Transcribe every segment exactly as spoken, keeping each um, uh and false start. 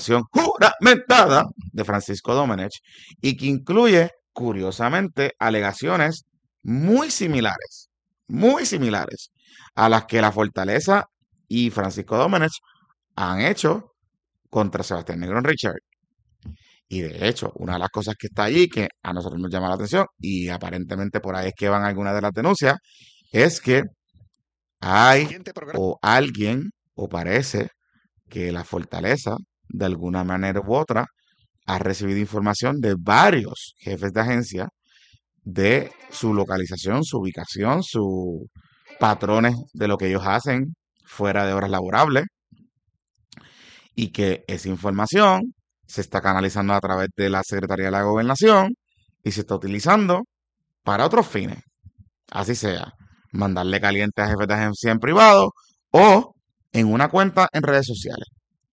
declaración juramentada de Francisco Domenech y que incluye, curiosamente, alegaciones muy similares, muy similares a las que la Fortaleza y Francisco Domenech han hecho contra Sebastián Negrón Richard. Y de hecho, una de las cosas que está allí que a nosotros nos llama la atención, y aparentemente por ahí es que van algunas de las denuncias, es que hay o alguien, o parece que la Fortaleza, de alguna manera u otra, ha recibido información de varios jefes de agencia de su localización, su ubicación, sus patrones de lo que ellos hacen fuera de horas laborables, y que esa información se está canalizando a través de la Secretaría de la Gobernación y se está utilizando para otros fines. Así sea, mandarle caliente a jefes de agencia en privado o en una cuenta en redes sociales.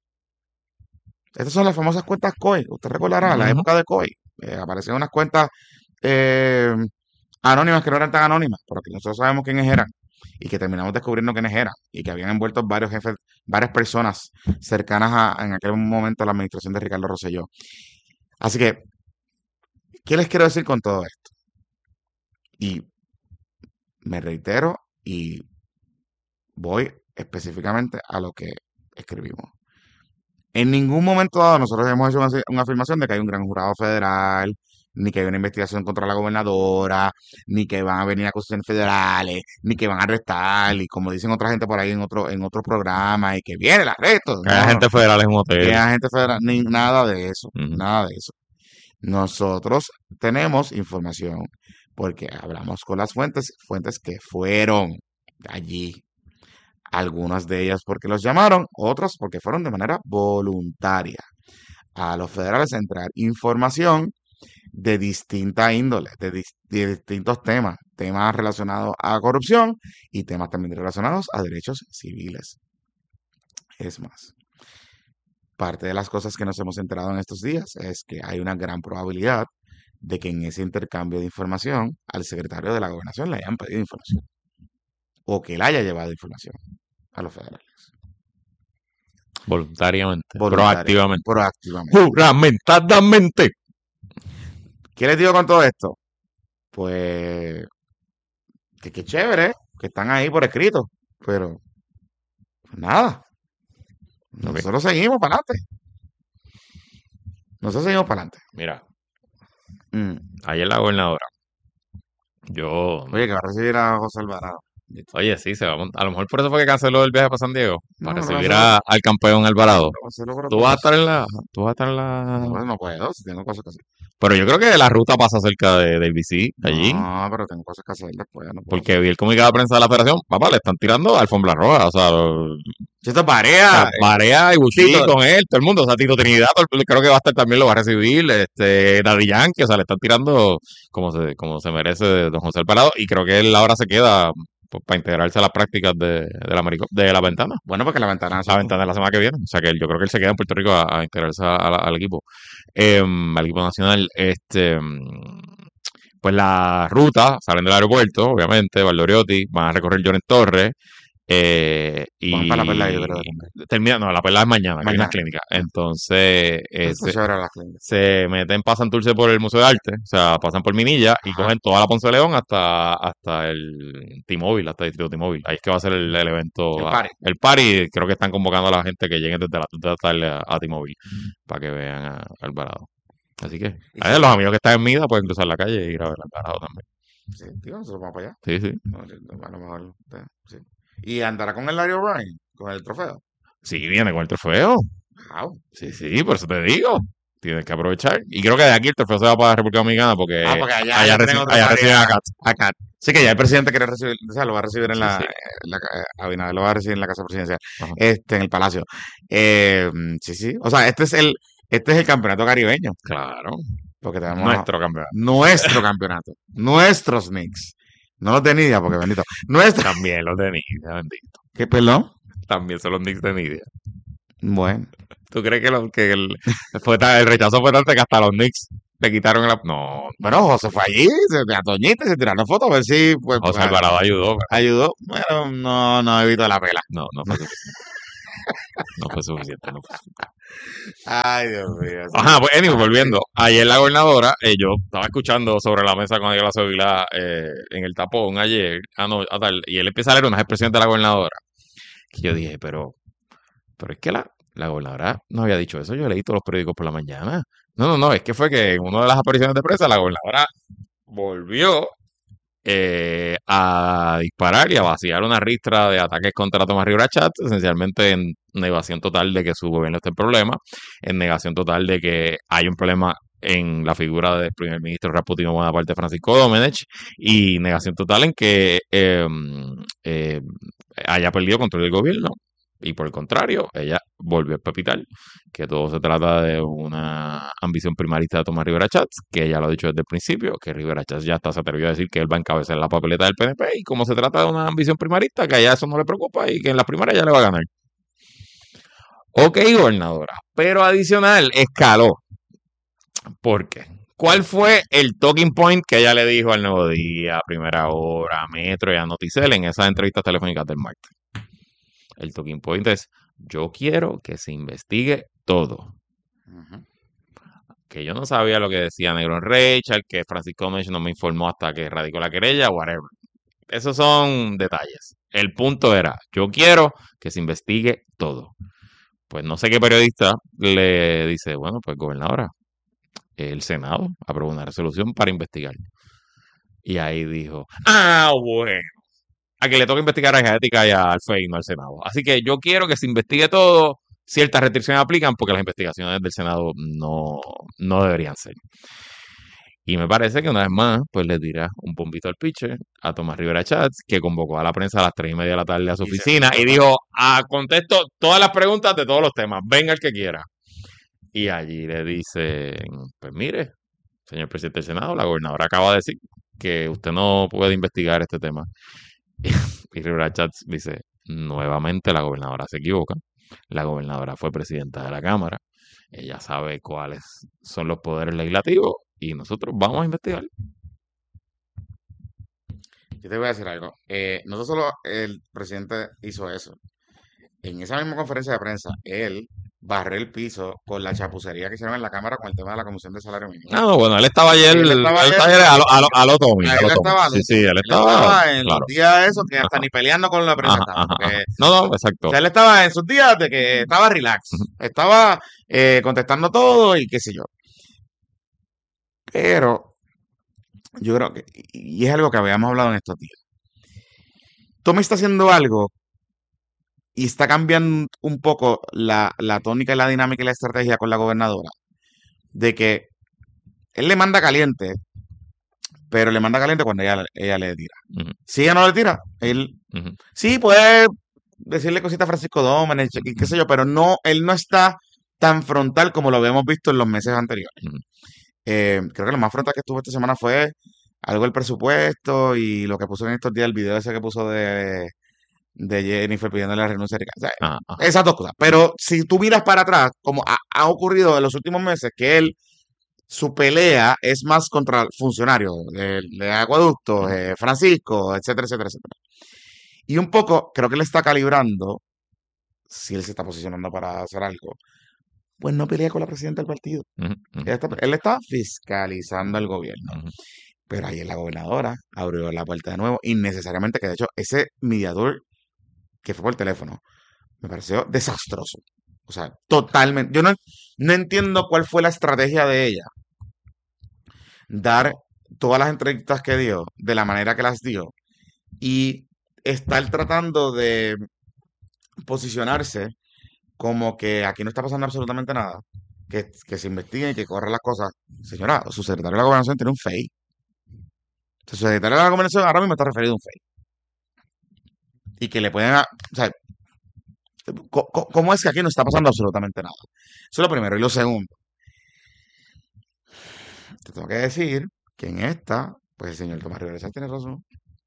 Estas son las famosas cuentas C O I. Usted recordará, la Ujú. época de C O I. Eh, aparecían unas cuentas eh, anónimas que no eran tan anónimas, pero que nosotros sabemos quiénes eran y que terminamos descubriendo quiénes eran y que habían envuelto varios jefes, varias personas cercanas a, en aquel momento a la administración de Ricardo Rosselló. Así que, ¿qué les quiero decir con todo esto? Y me reitero y voy específicamente a lo que escribimos. En ningún momento dado nosotros hemos hecho una, una afirmación de que hay un gran jurado federal, ni que hay una investigación contra la gobernadora, ni que van a venir acusaciones federales, ni que van a arrestar, y como dicen otra gente por ahí en otro, en otros programas, y que viene el arresto. Que hay No, no, agentes federales en un no. hotel. Que hay agentes federales, ni nada de eso, Ujú. nada de eso. Nosotros tenemos información porque hablamos con las fuentes, fuentes que fueron allí. Algunas de ellas porque los llamaron, otras porque fueron de manera voluntaria a los federales a entregar información de distinta índole, de, dis- de distintos temas, temas relacionados a corrupción y temas también relacionados a derechos civiles. Es más, parte de las cosas que nos hemos enterado en estos días es que hay una gran probabilidad de que en ese intercambio de información al secretario de la Gobernación le hayan pedido información o que él haya llevado información a los federales. Voluntariamente, Voluntaria, proactivamente, proactivamente. juramentadamente. ¿Qué les digo con todo esto? Pues que qué chévere, que están ahí por escrito, pero pues nada, Ok. nosotros seguimos para adelante. Nosotros seguimos para adelante. Mira, Mm. ayer la gobernadora, yo, Oye, que va a recibir a José Alvarado. oye, sí, se va a montar. A lo mejor por eso fue que canceló el viaje para San Diego, No, para no, recibir cancelo, a- al campeón Alvarado. cancelo por Tú otra vas a cosa. estar en la, tú vas a estar en No, la, pues no puedo, si tengo cosas que hacer. pero yo creo que la ruta pasa cerca de, de I B C, allí, No, pero tengo cosas que hacer después, no puedo porque hacer. vi el comunicado de prensa de la federación, papá, le están tirando alfombra roja, o sea, lo- Si esto es o sea, Barea, eh, Barea y Buti Tito, con él, todo el mundo, o sea, Tito Trinidad, todo el- creo que va a estar también, lo va a recibir, este, Daddy Yankee, o sea, le están tirando como se, como se merece don José Alvarado, y creo que él ahora se queda pues, para integrarse a las prácticas de, de, la, América- de la ventana. bueno, porque la ventana La es ventana de la semana que viene. O sea que yo creo que él se queda en Puerto Rico a, a integrarse a- a la- al equipo. Em, al equipo nacional. Este, mm, pues la ruta, salen del aeropuerto, obviamente, Valdoriotti, van a recorrer Llorens Torres. Eh, Van para la perla, yo y creo también. termina, no, la perla es mañana, que hay unas Mañana. clínicas. Entonces, eh, Está se, chévere las clínicas. se meten, pasan Santurce por el Museo de Arte, o sea, pasan por Minilla y Ajá. cogen toda la Ponce de León hasta, hasta el T-Mobile, hasta el Distrito T-Mobile. Ahí es que va a ser el, el evento, El a- party. el party. Creo que están convocando a la gente que llegue desde las dos de la tarde a, a T-Mobile para que vean a, a Alvarado. Así que, Y a si los amigos que están en Mida pueden cruzar la calle e ir a ver a Alvarado también. sí, tío, nosotros vamos para allá. Sí, sí. No, sí, a lo mejor, eh, sí. Y andará con el Larry O'Brien, con el trofeo. Sí, viene con el trofeo. Wow. Sí, sí, por eso te digo. Tienes que aprovechar. Y creo que de aquí el trofeo se va para la República Dominicana porque Ah, porque allá, allá, allá reci- tienen otro allá party reciben a- acá. acá. Sí, que ya el presidente quiere recibir, o sea, lo va a recibir en Sí, la, sí. en la ca- Abinader lo va a recibir en la casa presidencial, Ajá. este, en el palacio. Eh, sí, sí. O sea, este es el, este es el campeonato caribeño, Claro. porque tenemos Nuestro campeonato. nuestro campeonato, nuestros Knicks, no los de Nidia, porque bendito, nuestro, También los de Nidia, bendito. ¿qué perdón? También son los Knicks de Nidia. Bueno, ¿Tú crees que, lo, que el, fue tan- el rechazo fue tanto que hasta los Knicks le quitaron la... No, bueno, José fue allí, se, a Toñita y se tiraron fotos a ver si, pues, José pues, Alvarado ayudó. Pero ayudó. Bueno, no, no evitó la pela. no, no fue suficiente. No fue suficiente, no fue suficiente. Ay, Dios mío. Ajá, pues anyway, volviendo. Ayer la gobernadora, eh, yo estaba escuchando sobre la mesa con Diego Vila eh, en el tapón ayer, ah, no, a tal, y él empieza a leer unas expresiones de la gobernadora. Que yo dije, pero, pero es que la, la gobernadora no había dicho eso, yo leí todos los periódicos por la mañana. No, no, no, es que fue que en una de las apariciones de prensa la gobernadora volvió eh, a disparar y a vaciar una ristra de ataques contra Tomás Rivera Chatz, esencialmente en negación total de que su gobierno esté en problema, en negación total de que hay un problema en la figura del primer ministro Rasputino Bonaparte Francisco Domenech y negación total en que eh, eh, haya perdido control del gobierno. Y por el contrario, ella volvió a pepitar que todo se trata de una ambición primarista de Tomás Rivera Chatz, que ella lo ha dicho desde el principio, que Rivera Chatz ya hasta se atrevió a decir que él va a encabezar la papeleta del P N P, y como se trata de una ambición primarista, que a ella eso no le preocupa y que en las primarias ya le va a ganar. Ok, gobernadora, pero adicional, escaló. ¿Por qué? ¿Cuál fue el talking point que ella le dijo al Nuevo Día, a Primera Hora, a Metro y a Noticel en esas entrevistas telefónicas del martes? El talking point es, yo quiero que se investigue todo. Uh-huh. Que yo no sabía lo que decía Negro Rachel, que Francisco Domecq no me informó hasta que radicó la querella, whatever. Esos son detalles. El punto era, yo quiero que se investigue todo. Pues no sé qué periodista le dice, bueno, pues gobernadora, el Senado aprobó una resolución para investigar. Y ahí dijo, ah, bueno, a que le toca investigar a la ética y al F E I, no al Senado. Así que yo quiero que se investigue todo, ciertas restricciones aplican porque las investigaciones del Senado no, no deberían ser. Y me parece que una vez más, pues le tira un bombito al pitcher a Tomás Rivera Chatz, que convocó a la prensa a las tres y media de la tarde a su oficina y dijo, ah, contesto todas las preguntas de todos los temas, venga el que quiera. Y allí le dicen, pues mire, señor presidente del Senado, la gobernadora acaba de decir que usted no puede investigar este tema. Y Rivera Chatz dice, nuevamente la gobernadora se equivoca. La gobernadora fue presidenta de la Cámara. Ella sabe cuáles son los poderes legislativos y nosotros vamos a investigar. Yo te voy a decir algo. Eh, no solo el presidente hizo eso. En esa misma conferencia de prensa, él barré el piso con la chapucería que hicieron en la Cámara con el tema de la Comisión de Salario Mínimo. No, no, bueno, él estaba ayer, él estaba ayer, él estaba ayer a lo, a lo, a lo Tommy. Él estaba, sí, sí, él él estaba, estaba en claro. los días esos que hasta ajá. ni peleando con la prensa estaba. No, no, exacto. O sea, él estaba en sus días de que estaba relax, estaba eh, contestando todo y qué sé yo. Pero yo creo que, y es algo que habíamos hablado en estos días, Tommy está haciendo algo y está cambiando un poco la, la tónica y la dinámica y la estrategia con la gobernadora. De que él le manda caliente, pero le manda caliente cuando ella, ella le tira. Uh-huh. Si ella no le tira, él uh-huh. sí puede decirle cositas a Francisco Domenech y qué sé yo, pero no, él no está tan frontal como lo habíamos visto en los meses anteriores. Uh-huh. Eh, creo que lo más frontal que estuvo esta semana fue algo del presupuesto y lo que puso en estos días, el video ese que puso de... de Jennifer pidiendo la renuncia de Ricardo. O sea, ah, esas dos cosas. Pero si tú miras para atrás, como ha, ha ocurrido en los últimos meses, que él, su pelea es más contra funcionarios de, de acueductos, eh, Francisco, etcétera, etcétera, etcétera. Y un poco, creo que él está calibrando, si él se está posicionando para hacer algo, pues no pelea con la presidenta del partido. Uh-huh, uh-huh. Él, está, él está fiscalizando el gobierno. Uh-huh. Pero ayer la gobernadora abrió la puerta de nuevo, innecesariamente, que de hecho ese mediador que fue por teléfono, me pareció desastroso. O sea, totalmente. Yo no, no entiendo cuál fue la estrategia de ella. Dar todas las entrevistas que dio de la manera que las dio y estar tratando de posicionarse como que aquí no está pasando absolutamente nada, que, que se investiguen y que corran las cosas. Señora, su secretario de la Gobernación tiene un F E I. Su secretario de la Gobernación ahora mismo está referido a un F E I. Y que le pueden... O sea, ¿cómo es que aquí no está pasando absolutamente nada? Eso es lo primero. Y lo segundo, te tengo que decir que en esta, pues el señor Tomás Rivera tiene razón.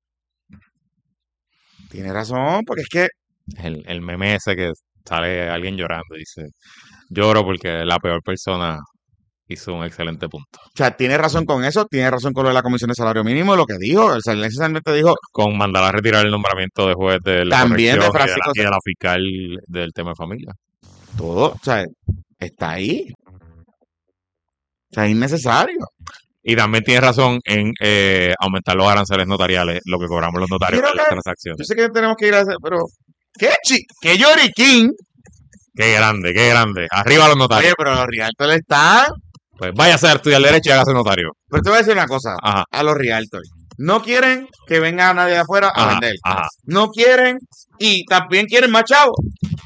Tiene razón, porque es que... El, el meme ese que sale alguien llorando y dice, lloro porque la peor persona hizo un excelente punto. O sea, tiene razón con eso, tiene razón con lo de la Comisión de Salario Mínimo, lo que dijo, o sea, él necesariamente dijo... Con mandar a retirar el nombramiento de juez de la también de Francisco y de la, y de la fiscal del tema de familia. todo, o sea, está ahí. O sea, es innecesario. Y también tienes razón en eh, aumentar los aranceles notariales, lo que cobramos los notarios Quiero por las que- transacciones. Yo sé que tenemos que ir a hacer, pero qué chi, qué lloriquín. Qué grande, qué grande. Arriba los notarios. Oye, pero los realtors están. Pues váyase a estudiar derecho y hágase notario. Pero te voy a decir una cosa, Ajá. a los realtors. No quieren que venga nadie de afuera a Ajá, vender. ajá. No quieren y también quieren más chavos.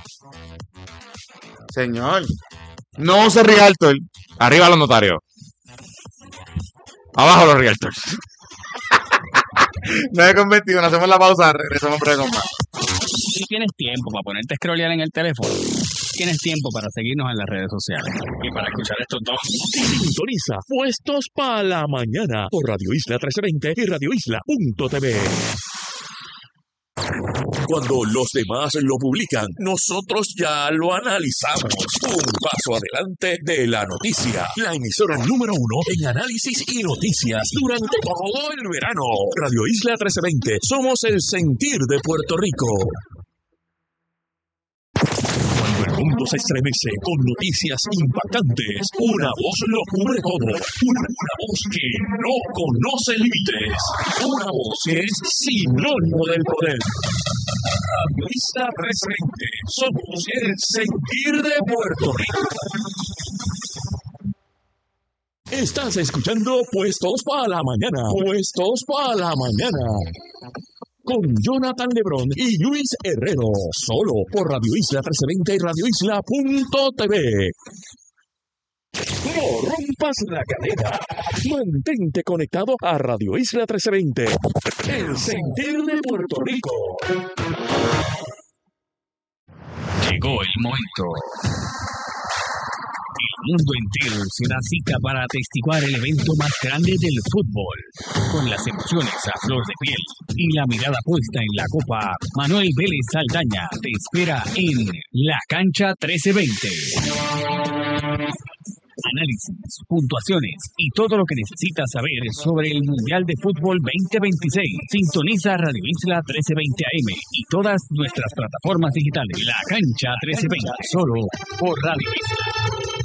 Señor, no use realtor. Arriba los notarios. Abajo los realtors. nueve con veintiuno, hacemos la pausa, regresamos en breve con más. Si tienes tiempo para ponerte a scrollear en el teléfono, tienes tiempo para seguirnos en las redes sociales y para escuchar estos dos. Sintoniza Puestos para la Mañana por Radio Isla trece veinte y radio isla punto t v. Cuando los demás lo publican, nosotros ya lo analizamos. Un paso adelante de la noticia. La emisora número uno en análisis y noticias durante todo el verano. Radio Isla trece veinte. Somos el sentir de Puerto Rico. Cuando el mundo se estremece con noticias impactantes, una voz lo cubre todo. Una, una voz que no conoce límites. Una voz que es sinónimo del poder. Radio Isla trece veinte. Somos el sentir de Puerto Rico. Estás escuchando Puestos para la Mañana. Puestos para la Mañana. Con Jonathan Lebrón y Luis Herrero. Solo por Radio Isla trece veinte y radio isla punto t v. No rompas la cadena. Mantente conectado a Radio Isla trece veinte. El sentir de Puerto Rico. Llegó el momento. El mundo entero se da cita para atestiguar el evento más grande del fútbol. Con las emociones a flor de piel y la mirada puesta en la copa, Manuel Vélez Saldaña te espera en La Cancha trece veinte. Análisis, puntuaciones y todo lo que necesitas saber sobre el Mundial de Fútbol veinte veintiséis. Sintoniza Radio Isla trece veinte A M y todas nuestras plataformas digitales. La Cancha trece veinte, solo por Radio Isla.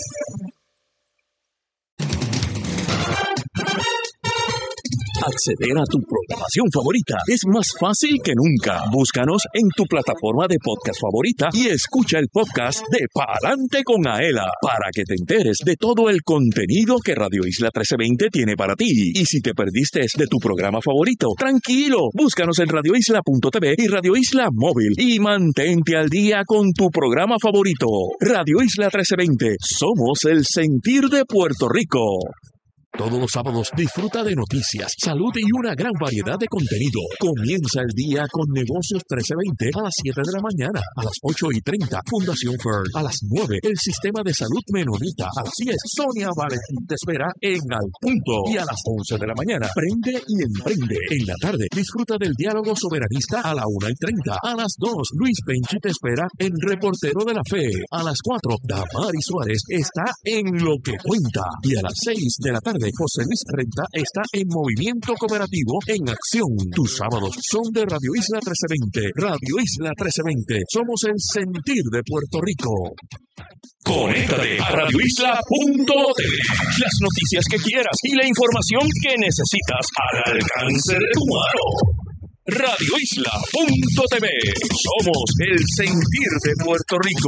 Acceder a tu programación favorita es más fácil que nunca. Búscanos en tu plataforma de podcast favorita y escucha el podcast de Pa'lante con Aela para que te enteres de todo el contenido que Radio Isla trece veinte tiene para ti. Y si te perdiste de tu programa favorito, tranquilo, búscanos en radio isla punto t v y Radio Isla Móvil y mantente al día con tu programa favorito. Radio Isla trece veinte, somos el sentir de Puerto Rico. Todos los sábados disfruta de noticias, salud y una gran variedad de contenido. Comienza el día con Negocios trece veinte a las siete de la mañana. A las ocho y treinta, Fundación Fern. A las nueve, el Sistema de Salud Menonita. A las diez, Sonia Valentín te espera en Al Punto. Y a las once de la mañana, Prende y Emprende. En la tarde, disfruta del diálogo soberanista a la una y treinta. A las dos, Luis Penchi te espera en Reportero de la Fe. A las cuatro, Damari Suárez está en Lo que Cuenta. Y a las seis de la tarde, José Luis Renta está en Movimiento Cooperativo en Acción. Tus sábados son de Radio Isla trece veinte. Radio Isla trece veinte. Somos el sentir de Puerto Rico. Conéctate a radio isla punto t v. Las noticias que quieras y la información que necesitas al alcance de tu mano. radio isla punto t v. Somos el sentir de Puerto Rico.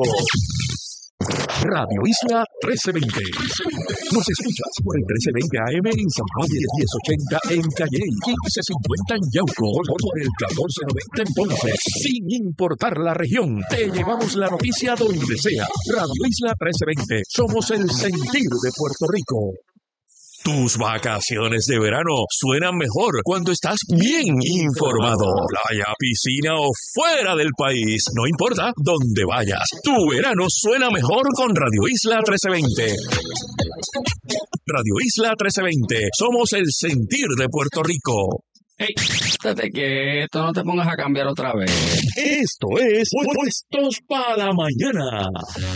Radio Isla trece veinte. Nos escuchas por el trece veinte A M en San Juan, diez ochenta en Calley, quince cincuenta en Yauco, por el catorce noventa en Ponce. Sin importar la región, te llevamos la noticia donde sea. Radio Isla trece veinte. Somos el sentir de Puerto Rico. Tus vacaciones de verano suenan mejor cuando estás bien informado. Playa, piscina o fuera del país, no importa dónde vayas. Tu verano suena mejor con Radio Isla trece veinte. Radio Isla trece veinte. Somos el sentir de Puerto Rico. Hey, estate quieto, no te pongas a cambiar otra vez. Esto es Puestos para la Mañana.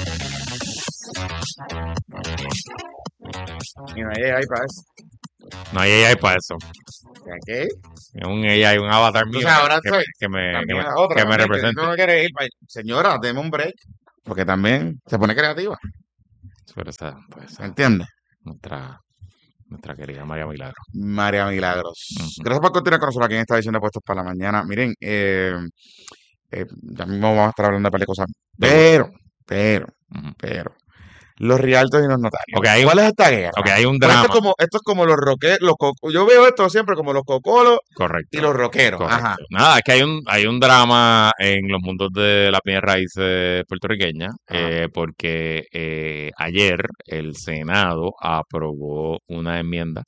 Y no hay A I para eso. No hay A I para eso. ¿Qué? Es un A I, un avatar mío Entonces ahora que, estoy- que me, que También me, la otra, que me también, represente. No quiere ir para... Señora, deme un break. porque también se pone creativa, Pero esa, pues, esa, ¿entiendes? nuestra, nuestra querida María Milagro. María Milagros. Ujú. Gracias por continuar con nosotros aquí en esta edición de Puestos para la Mañana. Miren, eh, eh, ya mismo vamos a estar hablando de par de cosas, pero, pero, Ujú. pero, los realtors y los notarios. Ok, hay- ¿Cuál es esta guerra? Ok, hay un Pues esto drama. es como, esto es como los rockeros, los co- yo veo esto siempre como los cocolos Correcto. y los rockeros. Correcto. Ajá. Nada, es que hay un, hay un drama en los mundos de la bienes raíces puertorriqueña, Ajá. eh, porque eh, ayer el Senado aprobó una enmienda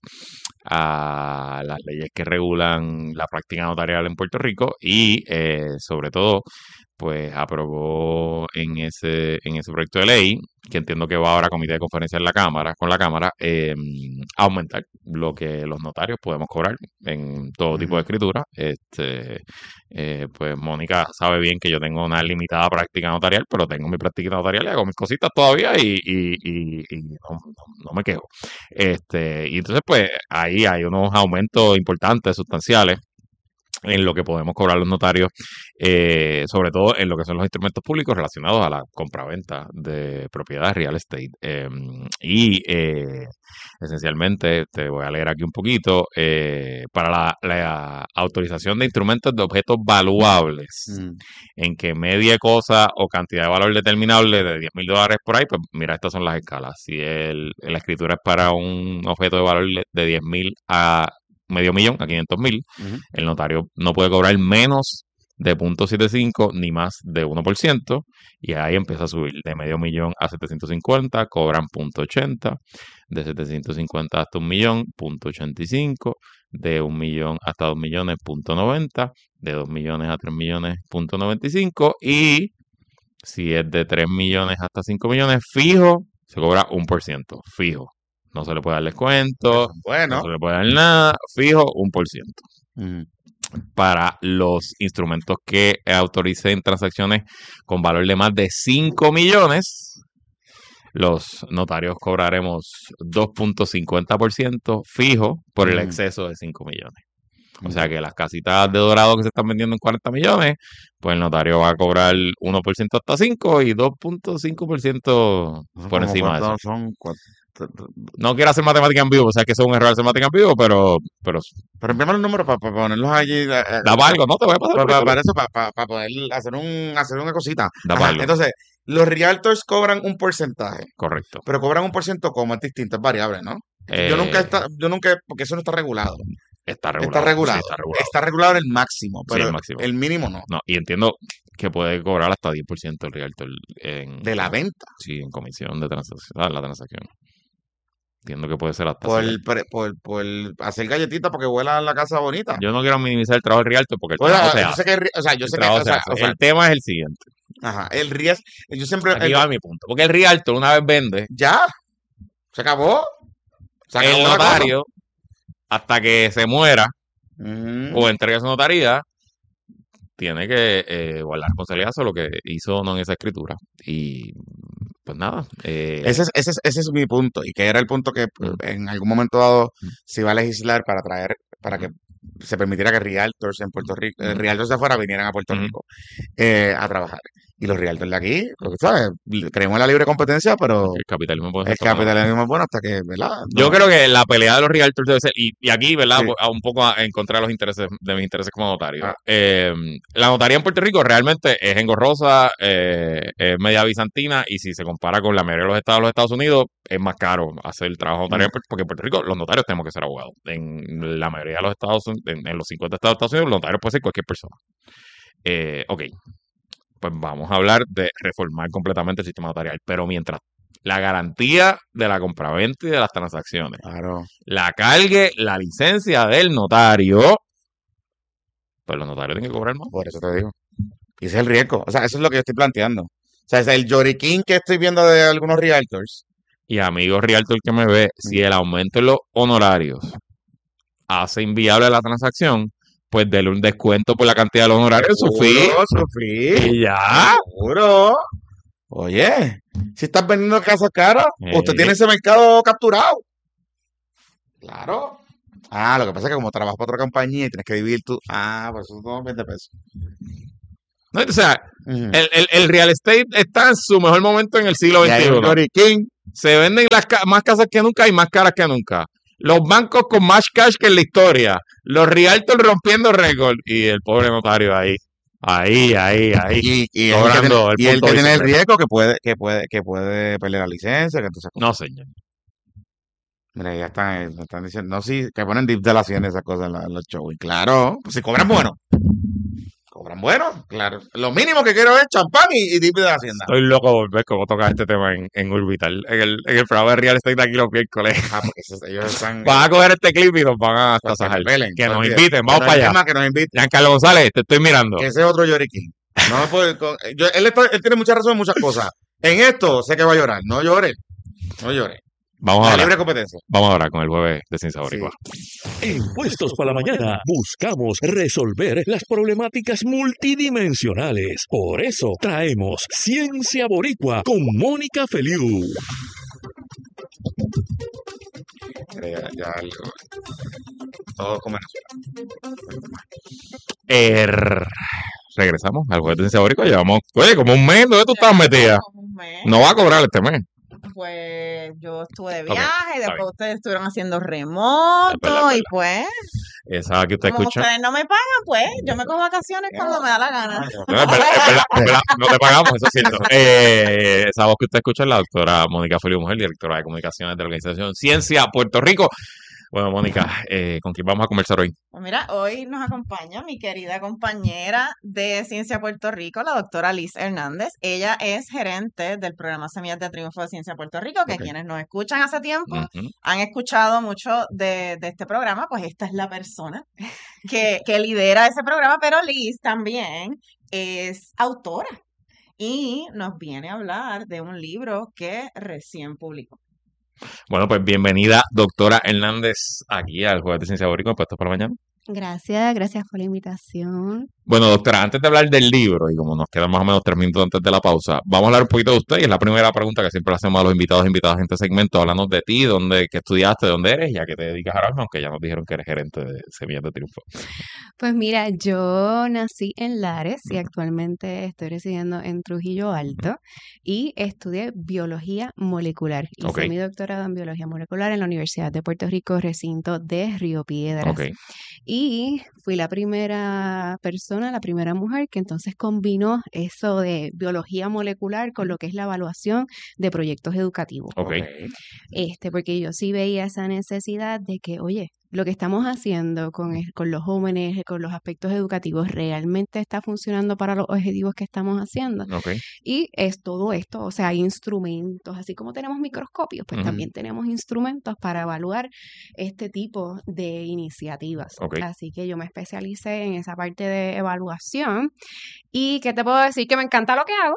a las leyes que regulan la práctica notarial en Puerto Rico y eh, sobre todo pues aprobó en ese en ese proyecto de ley, que entiendo que va ahora a comité de conferencia en la Cámara, con la Cámara, eh, aumentar lo que los notarios podemos cobrar en todo tipo de Ujú. escritura. Este, eh, pues Mónica sabe bien que yo tengo una limitada práctica notarial, pero tengo mi práctica notarial y hago mis cositas todavía y, y, y, y no, no- no me quejo. Este, y entonces, pues ahí hay unos aumentos importantes, sustanciales en lo que podemos cobrar los notarios, eh, sobre todo en lo que son los instrumentos públicos relacionados a la compraventa de propiedades real estate. Eh, y eh, esencialmente, te voy a leer aquí un poquito, eh, para la, la autorización de instrumentos de objetos valuables, Mm. en que medie cosa o cantidad de valor determinable de diez mil dólares por ahí, pues mira, estas son las escalas. Si el, la escritura es para un objeto de valor de diez mil a medio millón, a quinientos mil, Ujú. el notario no puede cobrar menos de punto setenta y cinco ni más de uno por ciento, y ahí empieza a subir de medio millón a setecientos cincuenta, cobran punto ochenta, de setecientos cincuenta hasta un millón, punto ochenta y cinco, de un millón hasta dos millones, punto noventa, de dos millones a tres millones, punto noventa y cinco, y si es de tres millones hasta cinco millones, fijo, se cobra un por ciento, fijo. No se le puede dar descuento, Eso es bueno. no se le puede dar nada, fijo, un por ciento. Ujú. Para los instrumentos que autoricen transacciones con valor de más de cinco millones, los notarios cobraremos dos punto cincuenta por ciento fijo por el Ujú. exceso de cinco millones. O Ujú. sea que las casitas de dorado que se están vendiendo en cuarenta millones, pues el notario va a cobrar uno por ciento hasta cinco y dos punto cinco por ciento Son por como encima de eso. cuántos son. Cuatro- t- t- No quiero hacer matemática en vivo, o sea que eso es un error hacer matemática en vivo, pero, pero Pero envíame los números para ponerlos allí. eh, eh, da para algo, ¿no? Te voy a pasar pa- por pa- ahí. para eso, para poder hacer un hacer una cosita. Da Ajá. para algo. Entonces, los realtors cobran un porcentaje, Correcto. pero cobran un por ciento como es distinto, es variable, ¿no? Yo nunca Eh, está, yo nunca, porque eso no está regulado. Está regulado. Está regulado. Sí, está regulado. Está regulado el máximo, Sí, pero el máximo. el mínimo no. No, y entiendo que puede cobrar hasta diez por ciento el realtor en, De la en- venta. sí, en comisión de transacción, ah, la transacción. Entiendo que puede ser hasta Por, cien. pre- por, por hacer galletitas porque vuela la casa bonita. Yo no quiero minimizar el trabajo del realtor porque el Oye, trabajo se yo hace. sé que, el ri- o sea, yo El sé que, trabajo o se sea, hace. o sea, El tema es el siguiente. ajá, el riesgo, yo siempre, Aquí el- va mi punto. Porque el realtor una vez vende, ya, se acabó, se acabó el la cosa. notario, hasta que se muera Mm. o entregue su notaría, tiene que eh, guardar responsabilidad sobre lo que hizo o no en esa escritura. Y pues nada. eh, Ese es, ese es, ese es mi punto, y que era el punto que pues, Mm. en algún momento dado Mm. se iba a legislar para traer, para que se permitiera que realtors en Puerto Rico, eh, Mm. realtors de afuera vinieran a Puerto Mm. Rico eh, a trabajar. Y los realtors de aquí, pues, ¿sabes? Creemos en la libre competencia, pero el capitalismo puede ser el tomado. capitalismo es bueno hasta que, ¿verdad? Yo No. creo que la pelea de los realtors debe ser, y, y aquí, ¿verdad? Sí. A un poco a- en contra de los intereses, de mis intereses como notario. Ah. Eh, la notaría en Puerto Rico realmente es engorrosa, eh, es media bizantina, y si se compara con la mayoría de los estados de los Estados Unidos, es más caro hacer el trabajo notario, Mm. porque en Puerto Rico los notarios tenemos que ser abogados. En la mayoría de los estados, en, en los cincuenta estados de Estados Unidos, los notarios puede ser cualquier persona. Eh, ok, pues vamos a hablar de reformar completamente el sistema notarial, pero mientras la garantía de la compraventa y de las transacciones Claro. la cargue la licencia del notario, pues los notarios tienen que cobrar más. Por eso te digo. Y ese es el riesgo. O sea, eso es lo que yo estoy planteando. O sea, es el lloriquín que estoy viendo de algunos realtors. Y amigo realtor que me ve, si el aumento en los honorarios hace inviable la transacción, pues dele un descuento por la cantidad de los honorarios, su fee, Seguro, su fee. y ya. Seguro. Oye, si estás vendiendo casas caras, usted Eh. tiene ese mercado capturado. Claro. Ah, lo que pasa es que como trabajas para otra compañía y tienes que dividir tu... Ah, por eso son veinte pesos. No, o sea, Ujú. el, el, el real estate está en su mejor momento en el siglo Y hay un veintiuno. Jory King. Se venden las ca- más casas que nunca y más caras que nunca. Los bancos con más cash que en la historia. Los realtors rompiendo récord. Y el pobre notario ahí. Ahí, ahí, ahí. Y, y es el que tiene, Cobrando el y el punto que tiene el bicicleta. riesgo que puede, que puede, que puede perder la licencia, que entonces, No, señor. mira, ya están, eh, están diciendo, no, sí, que ponen dips de la hacienda esas cosas en, la- en los shows. Y claro, pues si cobran bueno, cobran bueno, claro. Lo mínimo que quiero es champán y, y dip de la hacienda. Estoy loco de volver como tocar este tema en, en Orbital. En el, en el programa de real estate de aquí los miércoles. Ah, porque esos- ellos están, Van a coger este clip y nos van a pues, que tasajar. nos pelen, Que nos olvídate. inviten, Que vamos nos- para es allá. más, que nos inviten. Giancarlo González, te estoy mirando. Que ese es otro Jory King. No me puede, con- yo- él, está- él tiene mucha razón en muchas cosas. En esto sé que va a llorar. No llore. No llore. Vamos La ahora. libre competencia. Vamos ahora con el jueves de Ciencia Sí. Boricua. En Puestos para la Mañana buscamos resolver las problemáticas multidimensionales. Por eso traemos Ciencia Boricua con Mónica Feliu. Mira, ya, ya el- todo con Venezuela. Er, regresamos al jueves de Ciencia Boricua. Llevamos, oye, como un mes. ¿Dónde tú estabas Ya, metida? como un mes. No va a cobrar este mes. Pues yo estuve de Ok, viaje, está después bien. ustedes estuvieron haciendo Es verdad, remoto es y pues, Esa que usted como escucha. ustedes no me pagan, pues yo me cojo vacaciones cuando me da la gana. No, es verdad, es verdad, es verdad, no te pagamos, eso es cierto. Eh, esa voz que usted escucha es la doctora Mónica Feliu Mujer, directora de comunicaciones de la organización Ciencia Puerto Rico. Bueno, Mónica, eh, ¿con quién vamos a conversar hoy? Pues mira, hoy nos acompaña mi querida compañera de Ciencia Puerto Rico, la doctora Liz Hernández. Ella es gerente del programa Semillas de Triunfo de Ciencia Puerto Rico, que Ok. quienes nos escuchan hace tiempo Ujú. han escuchado mucho de, de este programa, pues esta es la persona que, que lidera ese programa, pero Liz también es autora y nos viene a hablar de un libro que recién publicó. Bueno, pues bienvenida, doctora Hernández, aquí al Jueves de Ciencia Boricua, puestos por la mañana. Gracias, gracias por la invitación. Bueno, doctora, antes de hablar del libro, y como nos quedan más o menos tres minutos antes de la pausa, vamos a hablar un poquito de usted, y es la primera pregunta que siempre le hacemos a los invitados e invitadas en este segmento. Háblanos de ti, dónde, qué estudiaste, dónde eres, y a qué te dedicas ahora mismo, aunque ya nos dijeron que eres gerente de Semillas de Triunfo. Pues mira, yo nací en Lares y actualmente estoy residiendo en Trujillo Alto y estudié biología molecular. Hice Ok. mi doctorado en biología molecular en la Universidad de Puerto Rico, recinto de Río Piedras. Ok, Y fui la primera persona, la primera mujer que entonces combinó eso de biología molecular con lo que es la evaluación de proyectos educativos. ok. Este, porque yo sí veía esa necesidad de que, oye, lo que estamos haciendo con, el- con los jóvenes, con los aspectos educativos, realmente está funcionando para los objetivos que estamos haciendo. Ok. Y es todo esto, o sea, hay instrumentos, así como tenemos microscopios, pues Ujú. también tenemos instrumentos para evaluar este tipo de iniciativas. Ok. Así que yo me especialicé en esa parte de evaluación. ¿Y qué te puedo decir? Que me encanta lo que hago.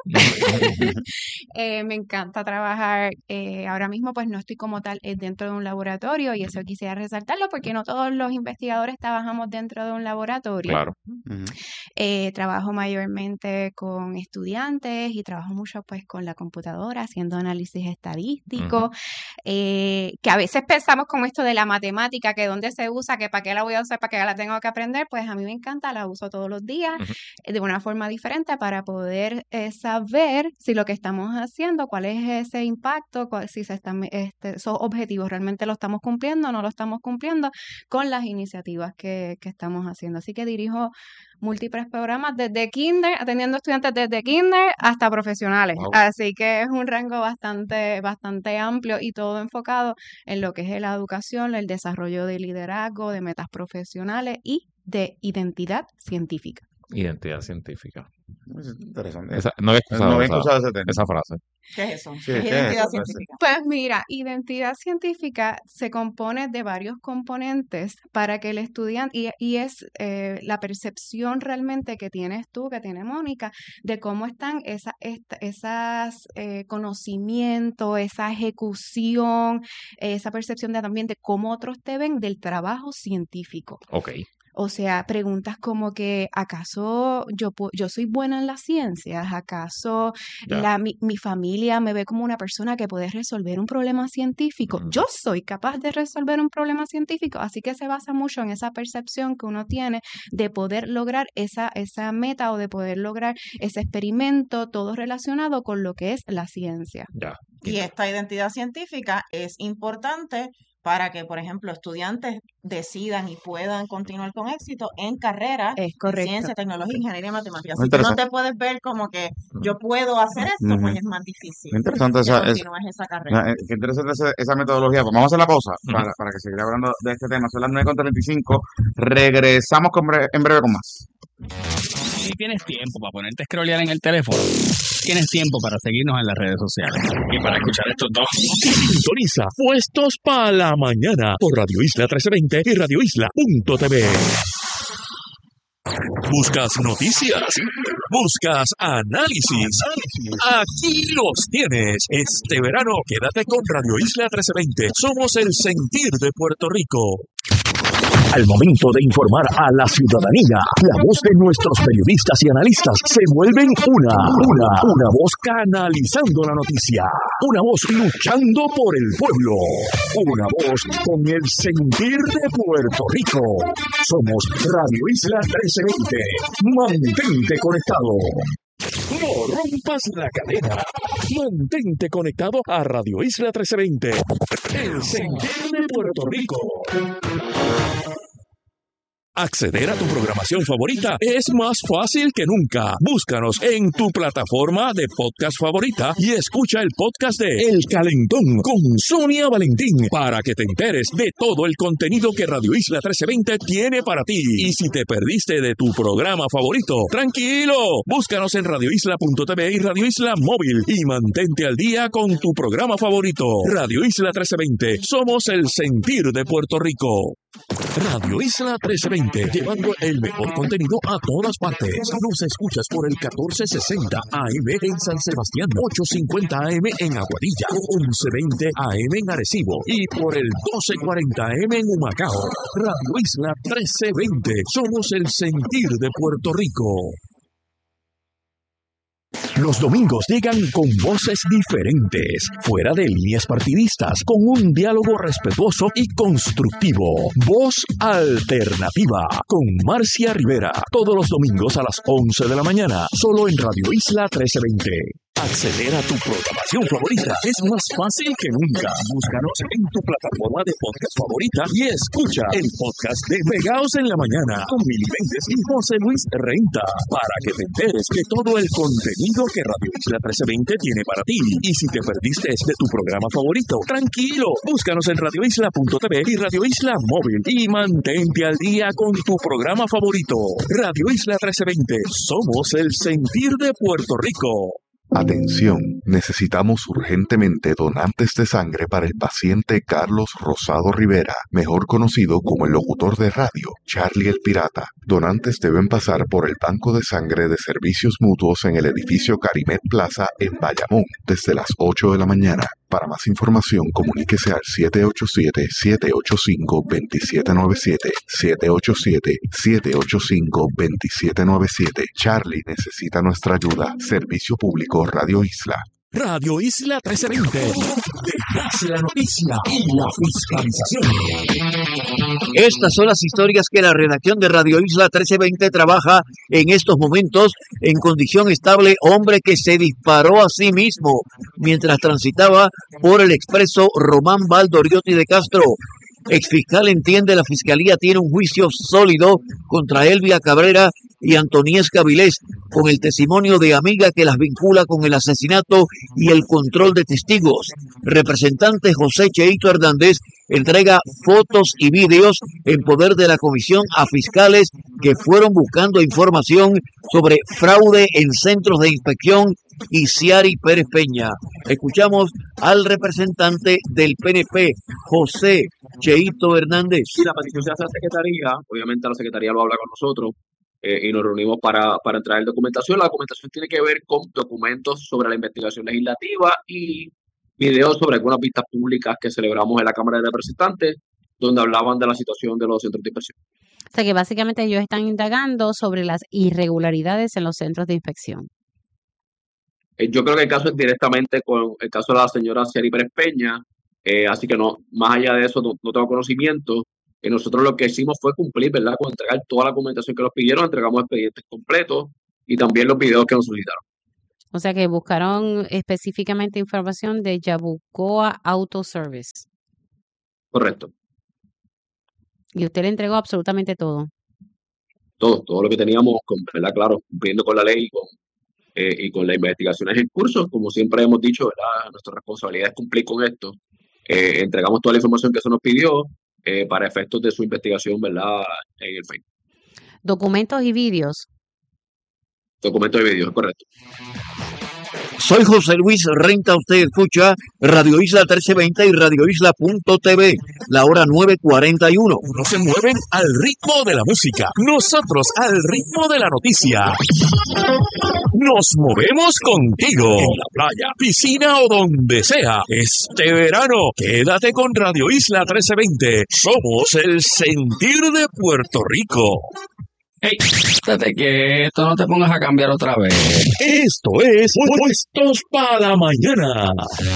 Eh, me encanta trabajar. Eh, ahora mismo, pues no estoy como tal eh, dentro de un laboratorio y eso quisiera resaltarlo porque no todos los investigadores trabajamos dentro de un laboratorio. Claro. Ujú. Eh, trabajo mayormente con estudiantes y trabajo mucho pues con la computadora haciendo análisis estadístico, eh, que a veces pensamos como esto de la matemática, que dónde se usa, que para qué la voy a usar, para qué la tengo que aprender, pues a mí me encanta, la uso todos los días Ujú. eh, de una forma diferente para poder eh, saber si lo que estamos haciendo, cuál es ese impacto, cuál- si se están, este, esos objetivos realmente lo estamos cumpliendo o no lo estamos cumpliendo con las iniciativas que, que estamos haciendo. Así que dirijo múltiples programas desde kinder, atendiendo estudiantes desde kinder hasta profesionales. Wow. Así que es un rango bastante, bastante amplio y todo enfocado en lo que es la educación, el desarrollo de liderazgo, de metas profesionales y de identidad científica. Identidad científica. Es interesante. Esa, no había escuchado, No había esa, escuchado ese término. esa frase. ¿Qué es eso? Sí, ¿Qué es ¿qué es identidad eso? científica? Pues mira, identidad científica se compone de varios componentes para que el estudiante, y, y es eh, la percepción realmente que tienes tú, que tiene Mónica, de cómo están esa, esta- esas eh, conocimientos, esa ejecución, esa percepción de también de cómo otros te ven del trabajo científico. Ok. O sea, preguntas como que, ¿acaso yo, pu- yo soy buena en las ciencias? ¿Acaso Ya. la, mi, mi familia me ve como una persona que puede resolver un problema científico? Ujú. Yo soy capaz de resolver un problema científico, así que se basa mucho en esa percepción que uno tiene de poder lograr esa, esa meta o de poder lograr ese experimento, todo relacionado con lo que es la ciencia. Ya. Y esta identidad científica es importante para que, por ejemplo, estudiantes decidan y puedan continuar con éxito en carreras Es en correcto. ciencia, tecnología, ingeniería y matemáticas. Muy Si tú no interesante. te puedes ver como que yo puedo hacer esto, pues Ujú. es más difícil Muy interesante que esa, es- continúes esa carrera. eh, qué interesante esa, esa metodología. Pues vamos a hacer la pausa Ujú. para, para que seguir hablando de este tema. Son las nueve con treinta y cinco. Regresamos con bre- en breve con más. Si tienes tiempo para ponerte a scrollear en el teléfono, tienes tiempo para seguirnos en las redes sociales y para escuchar estos dos. Sintoniza Puestos para la Mañana por Radio Isla trece veinte y radio isla punto t v. ¿Buscas noticias? ¿Buscas análisis? Aquí los tienes. Este verano quédate con Radio Isla trece veinte. Somos el sentir de Puerto Rico. Al momento de informar a la ciudadanía, la voz de nuestros periodistas y analistas se vuelven una, una, una voz canalizando la noticia, una voz luchando por el pueblo, una voz con el sentir de Puerto Rico. Somos Radio Isla trece veinte. Mantente conectado. No rompas la cadena. Mantente conectado a Radio Isla trece veinte. El sentir de Puerto Rico. Acceder a tu programación favorita es más fácil que nunca. Búscanos en tu plataforma de podcast favorita y escucha el podcast de El Calentón con Sonia Valentín para que te enteres de todo el contenido que Radio Isla trece veinte tiene para ti. Y si te perdiste de tu programa favorito, tranquilo, búscanos en radio isla punto t v y Radio Isla Móvil y mantente al día con tu programa favorito. Radio Isla trece veinte, somos el sentir de Puerto Rico. Radio Isla trece veinte, llevando el mejor contenido a todas partes. Nos escuchas por el catorce sesenta A M en San Sebastián, ochocientos cincuenta A M en Aguadilla, once veinte A M en Arecibo y por el doce cuarenta A M en Humacao. Radio Isla trece veinte, somos el sentir de Puerto Rico. Los domingos llegan con voces diferentes, fuera de líneas partidistas, con un diálogo respetuoso y constructivo. Voz Alternativa, con Marcia Rivera, todos los domingos a las once de la mañana, solo en Radio Isla trece veinte. Acceder a tu programación favorita es más fácil que nunca. Búscanos en tu plataforma de podcast favorita y escucha el podcast de Pegaos en la Mañana con Mili Méndez y José Luis Renta para que te enteres de todo el contenido que Radio Isla trece veinte tiene para ti. Y si te perdiste de tu programa favorito, tranquilo, búscanos en radio isla punto t v y Radio Isla Móvil y mantente al día con tu programa favorito. Radio Isla trece veinte, somos el sentir de Puerto Rico. Atención, necesitamos urgentemente donantes de sangre para el paciente Carlos Rosado Rivera, mejor conocido como el locutor de radio, Charlie el Pirata. Donantes deben pasar por el banco de sangre de servicios mutuos en el edificio Carimet Plaza en Bayamón, desde las ocho de la mañana. Para más información, comuníquese al siete ocho siete, siete ocho cinco, dos siete nueve siete, siete ocho siete, siete ocho cinco, dos siete nueve siete. Charlie necesita nuestra ayuda. Servicio Público Radio Isla. Radio Isla trece veinte, detrás de la noticia y la fiscalización. Estas son las historias que la redacción de Radio Isla trece veinte trabaja en estos momentos. En condición estable, hombre que se disparó a sí mismo mientras transitaba por el expreso Román Valdoriotti de Castro. Exfiscal entiende la fiscalía tiene un juicio sólido contra Elvia Cabrera y Antoniesca Vilés, con el testimonio de amiga que las vincula con el asesinato y el control de testigos. Representante José Cheito Hernández entrega fotos y vídeos en poder de la comisión a fiscales que fueron buscando información sobre fraude en centros de inspección y Ciari Pérez Peña. Escuchamos al representante del P N P, José Cheito Hernández. Si la petición se hace a la Secretaría, obviamente la Secretaría lo habla con nosotros eh, y nos reunimos para, para traer documentación. La documentación tiene que ver con documentos sobre la investigación legislativa y videos sobre algunas vistas públicas que celebramos en la Cámara de Representantes. donde hablaban de la situación de los centros de inspección. O sea que básicamente ellos están indagando sobre las irregularidades en los centros de inspección. Eh, yo creo que el caso es directamente con el caso de la señora Ciary Pérez Peña, eh, así que no, más allá de eso no, no tengo conocimiento. Eh, nosotros lo que hicimos fue cumplir, ¿verdad? Con entregar toda la documentación que nos pidieron, entregamos expedientes completos y también los videos que nos solicitaron. O sea que buscaron específicamente información de Yabucoa Auto Service. Correcto. Y usted le entregó absolutamente todo. Todo, todo lo que teníamos, con, ¿verdad? Claro, cumpliendo con la ley y con, eh, y con las investigaciones en curso. Como siempre hemos dicho, ¿verdad? Nuestra responsabilidad es cumplir con esto. Eh, entregamos toda la información que se nos pidió eh, para efectos de su investigación, ¿verdad? En el Facebook. Documentos y vídeos. Documentos y vídeos, correcto. Soy José Luis Renta, usted escucha Radio Isla trece veinte y Radio Isla punto t v, la hora nueve cuarenta y uno. No se mueven al ritmo de la música, nosotros al ritmo de la noticia. Nos movemos contigo en la playa, piscina o donde sea. Este verano, quédate con Radio Isla trece veinte. Somos el sentir de Puerto Rico. Hey, estate quieto, no te pongas a cambiar otra vez. Esto es Puestos para la Mañana.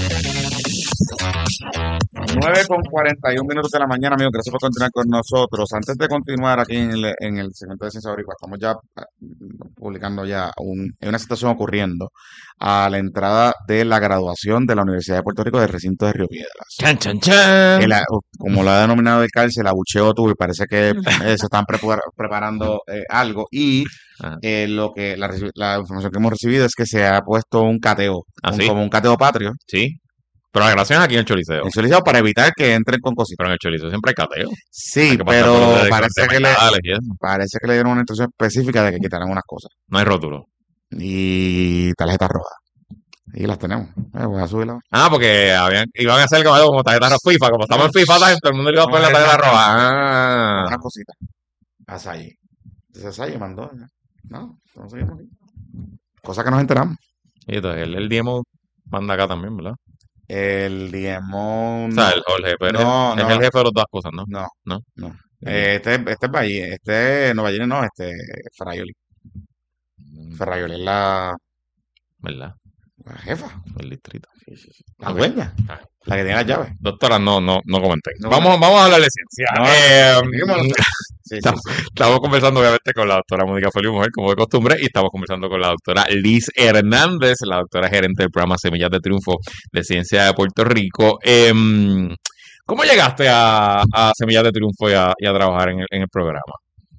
nueve con cuarenta y un minutos de la mañana, amigos. Gracias por continuar con nosotros. Antes de continuar aquí en el, en el segmento de Ciencia Boricua, estamos ya publicando ya un, una situación ocurriendo a la entrada de la graduación de la Universidad de Puerto Rico del recinto de Río Piedras. Chan, chan, chan. El, como lo ha denominado el cárcel, el abucheo tuvo y parece que eh, se están prepar, preparando eh, algo. Y eh, lo que la, la información que hemos recibido es que se ha puesto un cateo, ¿Ah, un, sí? como un cateo patrio. Sí. Pero la grabación es aquí en el Choliseo. En el Choliseo para evitar que entren con cositas. Pero en el Choliseo siempre hay cateo. Sí, Hay que pasar por pero los de- parece de que, le, metales y eso. parece que le dieron una instrucción específica de que quitaran unas cosas. No hay rótulo. Y tarjetas rojas. Y las tenemos. Eh, voy a subirla. Ah, porque habían, iban a hacer como, como tarjetas rojas FIFA. Como estamos en FIFA, todo el mundo le iba a poner la tarjeta roja. Ah. Unas cositas. A Sayi. Entonces Sayi mandó. No, no seguimos aquí. Cosa que nos enteramos. Y entonces el, el Diemo manda acá también, ¿verdad? El Diemón. O sea, el Jorge Pérez No, es no. el jefe de las dos cosas, ¿no? No, ¿No? no. Eh, este, este es Valle, este, no, Valle no, este, Ferrayoli. Ferrayoli es la, ¿Verdad? la jefa, El distrito. la Ok. dueña, Ah. la que tiene las llaves. Doctora, no, no, no comenten. No. vamos, vamos a hablar de ciencia. No, Eh, dígamelo. Sí, sí, estamos, sí. estamos conversando obviamente con la doctora Mónica Feliu Mujer, como de costumbre, y estamos conversando con la doctora Liz Hernández, la doctora gerente del programa Semillas de Triunfo de Ciencia de Puerto Rico. Eh, ¿Cómo llegaste a, a Semillas de Triunfo y a, y a trabajar en el, en el programa?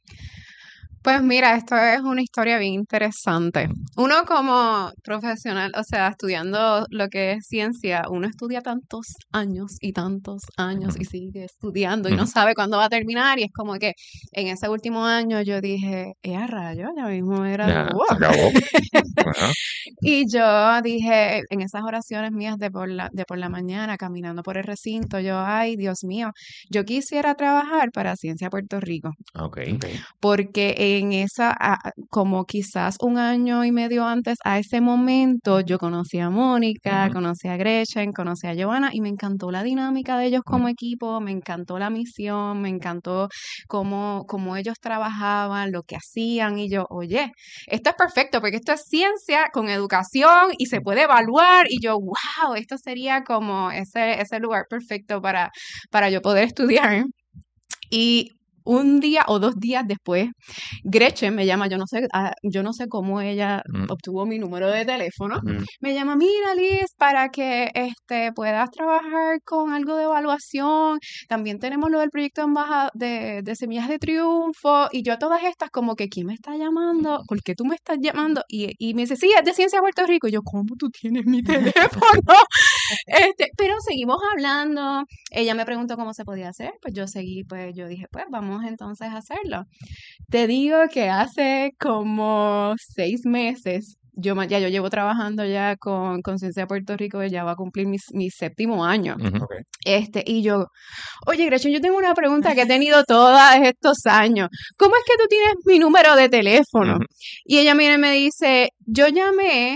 Pues mira, esto es una historia bien interesante. Uno como profesional, o sea, estudiando lo que es ciencia, uno estudia tantos años y tantos años y sigue estudiando y no Ujú. sabe cuándo va a terminar y es como que en ese último año yo dije, eh, a rayos, ya mismo me Ya, gradúo. se acabó. Ajá. Y yo dije, en esas oraciones mías de por la, de por la mañana, caminando por el recinto, yo, ay, Dios mío, yo quisiera trabajar para Ciencia Puerto Rico. Ok. Porque en esa, a- como quizás un año y medio antes a ese momento, yo conocí a Mónica, Ujú. conocí a Gretchen, conocí a Giovanna y me encantó la dinámica de ellos como equipo, me encantó la misión, me encantó cómo, cómo ellos trabajaban, lo que hacían y yo, oye, esto es perfecto porque esto es ciencia con educación y se puede evaluar y yo, wow, esto sería como ese, ese lugar perfecto para, para yo poder estudiar. Y un día o dos días después, Gretchen me llama, yo no sé, ah, yo no sé cómo ella Mm. obtuvo mi número de teléfono. Ujú. Me llama, mira Liz, para que este puedas trabajar con algo de evaluación. También tenemos lo del proyecto de, embaja- de, de Semillas de Triunfo. Y yo a todas estas, como que, ¿quién me está llamando? ¿Por qué tú me estás llamando? Y, y me dice, sí, es de Ciencia de Puerto Rico. Y yo, ¿cómo tú tienes mi teléfono? Este, pero seguimos hablando. Ella me preguntó cómo se podía hacer. Pues yo seguí, pues yo dije, pues vamos entonces a hacerlo. Te digo que hace como seis meses, yo ma- ya yo llevo trabajando ya con, con Ciencia de Puerto Rico, ya va a cumplir mi, mi séptimo año. Ujú. Ok. Este, y yo, oye, Gretchen, yo tengo una pregunta que he tenido todos estos años. ¿Cómo es que tú tienes mi número de teléfono? Ujú. Y ella viene y me dice, yo llamé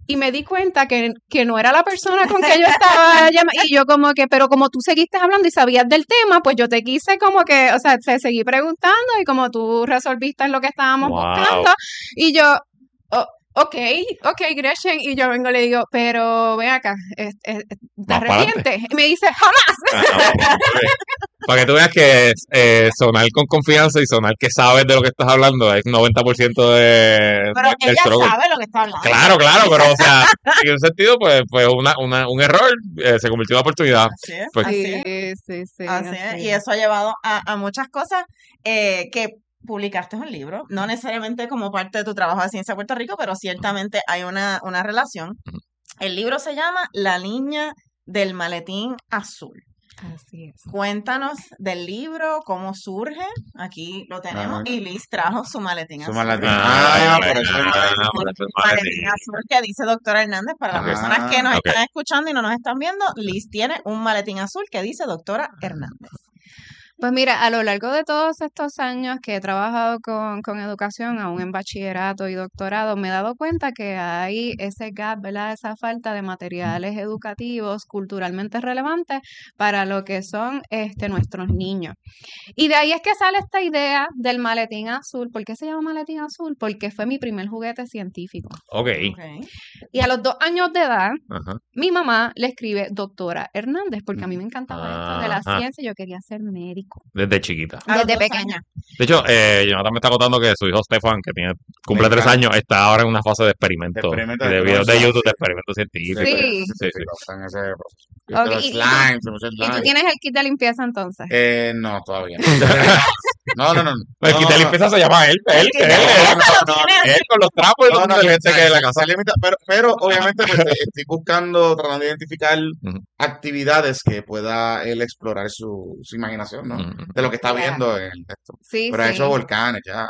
y me di cuenta que, que no era la persona con que yo estaba llamando, y yo como que, pero como tú seguiste hablando y sabías del tema, pues yo te quise como que, o sea, te seguí preguntando y como tú resolviste lo que estábamos Wow. buscando, y yo, oh, ok, ok, Gretchen, y yo vengo y le digo, pero ven acá, es- es- es- ¿te Vamos para adelante. arrepientes? Y me dice, jamás. Ah, ok. Para que tú veas que eh, sonar con confianza y sonar que sabes de lo que estás hablando es noventa por ciento de, Pero de- del ella struggle. sabe lo que está hablando. Claro, claro, pero o sea, en un sentido, pues, pues una, una, un error eh, se convirtió en una oportunidad. Así es, Pues, así Sí, es, sí, sí, así es. así Y es. eso ha llevado a, a muchas cosas eh, que publicaste un libro, no necesariamente como parte de tu trabajo de Ciencia Puerto Rico, pero ciertamente hay una, una relación. Ujú. El libro se llama La niña del maletín azul. Así es. Cuéntanos del libro, cómo surge. Aquí lo tenemos. Ah, Y Liz trajo su maletín su azul. maletín. ah, Ah, por eso es maletín. ah, por eso es Maletín maletín. azul que dice doctora Hernández. Para las Ok. personas que nos Ok. están escuchando y no nos están viendo, Liz tiene un maletín azul que dice doctora Hernández. Pues mira, a lo largo de todos estos años que he trabajado con, con educación, aún en bachillerato y doctorado, me he dado cuenta que hay ese gap, ¿verdad? Esa falta de materiales educativos culturalmente relevantes para lo que son este, nuestros niños. Y de ahí es que sale esta idea del maletín azul. ¿Por qué se llama maletín azul? Porque fue mi primer juguete científico. Ok. Ok. Y a los dos años de edad, Ajá. mi mamá le escribe doctora Hernández, porque a mí me encantaba esto de la Ajá. ciencia y yo quería ser médico Desde chiquita. A los desde dos pequeña. años. De hecho, eh, Jonathan me está contando que su hijo Stefan, que tiene, cumple tres encanta. años, está ahora en una fase de De experimento, experimento y de de videos de cosas, YouTube sí. de experimentos científicos. Sí. Sí, sí. científicos, está en ese proceso. Yo Ok, tengo y, y tú, slime, se me hace y tú slime. tienes el kit de limpieza entonces. Eh, no, todavía no. No, no, no. El No, kit de no, no. limpieza se llama él, él, El kit él, de él, limpieza lo no, tiene él con los trapos y No, los no, detergentes que hay en la se, casa. se limita, pero, pero obviamente pues, eh, estoy buscando, tratando de identificar Ujú, actividades que pueda él explorar su, su imaginación, ¿no? ujú. De lo que está Ya. viendo en el texto. Sí, Pero ha hecho sí. volcanes ya.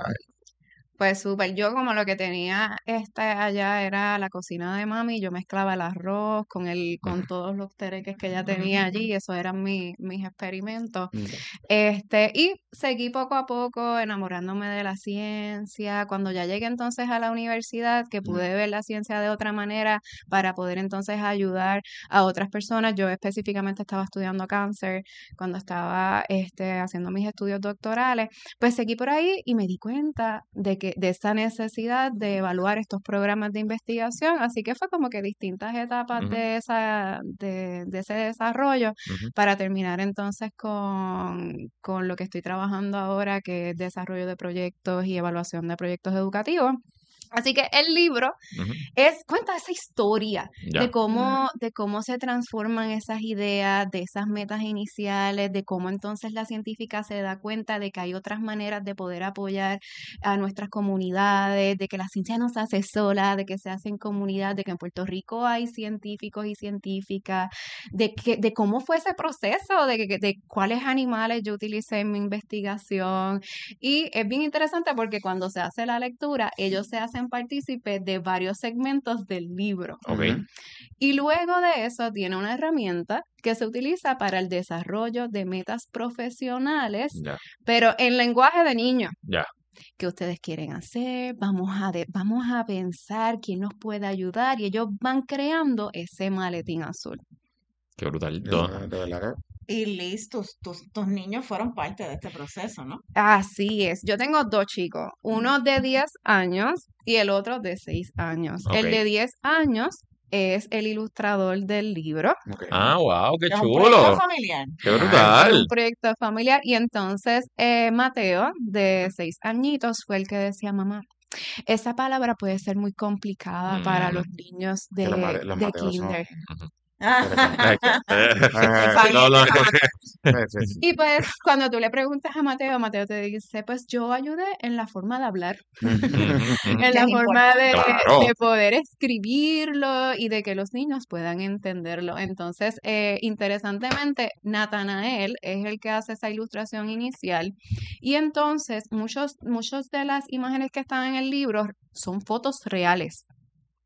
Pues súper. Yo como lo que tenía este allá era la cocina de mami, yo mezclaba el arroz con el, con Ujú. todos los tereques que ella tenía allí, esos eran mi- mis experimentos. Mm. Este, y seguí poco a poco enamorándome de la ciencia. Cuando ya llegué entonces a la universidad, que pude ver la ciencia de otra manera para poder entonces ayudar a otras personas. Yo específicamente estaba estudiando cáncer cuando estaba este, haciendo mis estudios doctorales. Pues seguí por ahí y me di cuenta de que de esa necesidad de evaluar estos programas de investigación. Así que fue como que distintas etapas Ujú, de esa, de, de ese desarrollo ujú. para terminar entonces con, con lo que estoy trabajando ahora, que es desarrollo de proyectos y evaluación de proyectos educativos. Así que el libro Ujú. es, cuenta esa historia de Ya. cómo, de cómo se transforman esas ideas, de esas metas iniciales, de cómo entonces la científica se da cuenta de que hay otras maneras de poder apoyar a nuestras comunidades, de que la ciencia no se hace sola, de que se hace en comunidad, de que en Puerto Rico hay científicos y científicas, de que, de cómo fue ese proceso, de, que- de cuáles animales yo utilicé en mi investigación. Y es bien interesante porque cuando se hace la lectura, ellos se hacen partícipes de varios segmentos del libro. Ok. Ujú. Y luego de eso tiene una herramienta que se utiliza para el desarrollo de metas profesionales, Ya, pero en lenguaje de niños. ya. ¿Qué ustedes quieren hacer? Vamos a, de- vamos a pensar quién nos puede ayudar y ellos van creando ese maletín azul. Qué brutal. De, Don- de verdad que- Y Liz, tus, tus, tus niños fueron parte de este proceso, ¿no? Así es. Yo tengo dos chicos, uno de diez años y el otro de seis años. El Ok. de diez años es el ilustrador del libro. ok. Ah, wow, qué Es un proyecto chulo. familiar. Qué Nice. Es brutal. un proyecto familiar y entonces eh, Mateo, de seis añitos, fue el que decía, mamá, esa palabra puede ser muy complicada para Mm, los niños Que los, de, mate- los de Mateos son kinder. ujú. interesantes. Es que- Ah, no, no, no. sí, sí, sí. Y pues cuando tú le preguntas a Mateo, Mateo te dice, pues yo ayudé en la forma de hablar, Ujú, ujú. en Que la es forma de, Claro. de poder escribirlo y de que los niños puedan entenderlo. Entonces, eh, interesantemente, Natanael es el que hace esa ilustración inicial y entonces muchos, muchos de las imágenes que están en el libro son fotos reales.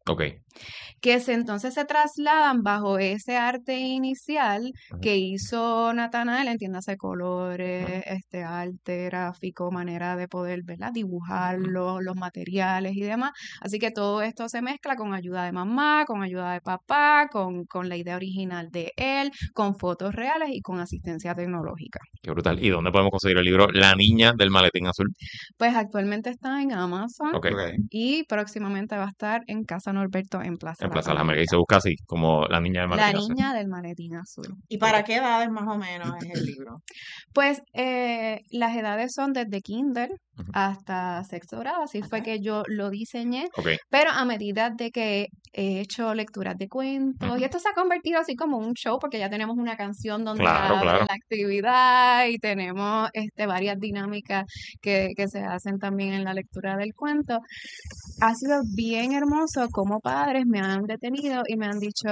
Ok. que se, entonces se trasladan bajo ese arte inicial que hizo Nathanael, entiéndase colores, este arte gráfico, manera de poder, ¿verdad?, dibujarlo, los materiales y demás. Así que todo esto se mezcla con ayuda de mamá, con ayuda de papá, con, con la idea original de él, con fotos reales y con asistencia tecnológica. Qué brutal. ¿Y dónde podemos conseguir el libro La Niña del Maletín Azul? Pues actualmente está en Amazon Ok. y próximamente va a estar en Casa Norberto en Plaza En Las Plaza de las Américas. Y se busca así, como La Niña del La Maletín Azul. Niña del Maletín Azul. ¿Y para qué edades más o menos es el libro? Pues eh, las edades son desde kinder Ujú. hasta sexto grado, así fue que yo lo diseñé, Ok. pero a medida de que he hecho lecturas de cuentos, Ujú. y esto se ha convertido así como un show, porque ya tenemos una canción donde Claro, abre claro. la actividad y tenemos este, varias dinámicas que, que se hacen también en la lectura del cuento. Ha sido bien hermoso como padres me han detenido y me han dicho,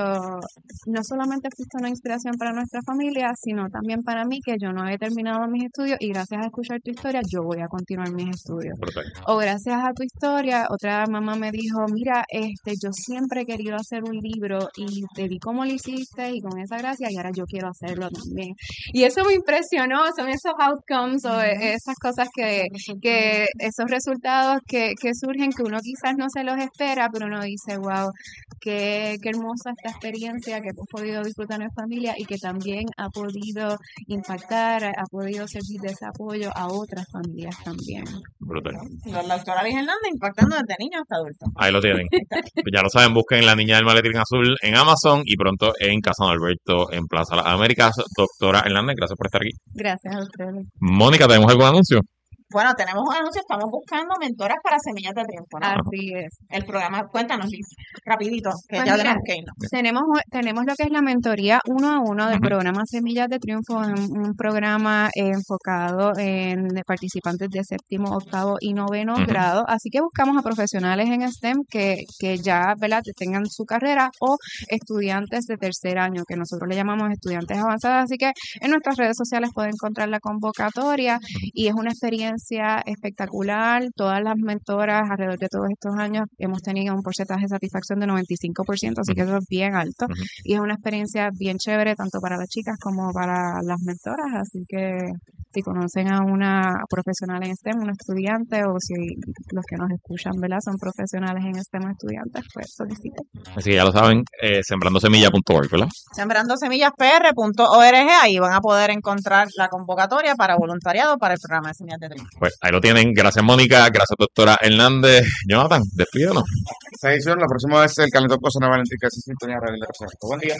no solamente fuiste una inspiración para nuestra familia, sino también para mí, que yo no he terminado mis estudios y gracias a escuchar tu historia yo voy a continuar mis estudios. Brutal. O gracias a tu historia, otra mamá me dijo, mira, este, yo siempre he querido hacer un libro y te vi cómo lo hiciste y con esa gracia y ahora yo quiero hacerlo también. Y eso me impresionó, son esos outcomes o e- esas cosas que, que esos resultados que, que surgen que uno quizás no se los espera, pero uno dice, wow, qué, qué hermosa esta experiencia que hemos podido disfrutar en familia y que también ha podido impactar, ha podido servir de ese apoyo a otras familias también. Brutal. La doctora Liz Hernández impactando desde niños hasta adultos. Ahí lo tienen. Pues ya lo saben, busquen La Niña del Maletín Azul en Amazon y pronto en Casa Alberto en Plaza Las Américas. Doctora Hernández, gracias por estar aquí. Gracias a ustedes. Mónica, ¿tenemos algún anuncio? Bueno, tenemos un anuncio, estamos buscando mentoras para Semillas de Triunfo, ¿no? Así es. El programa, cuéntanos, Liz, rapidito, que Pues ya mira, tenemos que irnos. tenemos, tenemos lo que es la mentoría uno a uno del Ujú. programa Semillas de Triunfo, un, un programa eh, enfocado en participantes de séptimo, octavo y noveno Ujú. grado. Así que buscamos a profesionales en STEM que, que ya, ¿verdad?, tengan su carrera o estudiantes de tercer año, que nosotros le llamamos estudiantes avanzados. Así que en nuestras redes sociales pueden encontrar la convocatoria y es una experiencia espectacular. Todas las mentoras alrededor de todos estos años hemos tenido un porcentaje de satisfacción de noventa y cinco por ciento, así que eso es bien alto. Ujú. Y es una experiencia bien chévere tanto para las chicas como para las mentoras, así que si conocen a una profesional en STEM, una estudiante, o si los que nos escuchan, ¿verdad?, son profesionales en STEM o estudiantes, pues soliciten. Así que ya lo saben, eh, sembrando semilla punto org, ¿verdad? sembrando semillas p r punto org, ahí van a poder encontrar la convocatoria para voluntariado para el programa de Semillas de Triunfo. Pues ahí lo tienen. Gracias, Mónica. Gracias, doctora Hernández. Jonathan, despídanos. Esta edición, la próxima vez el calentón con Ana Valentín, que se sintonía Radio de Rosario. Buen día.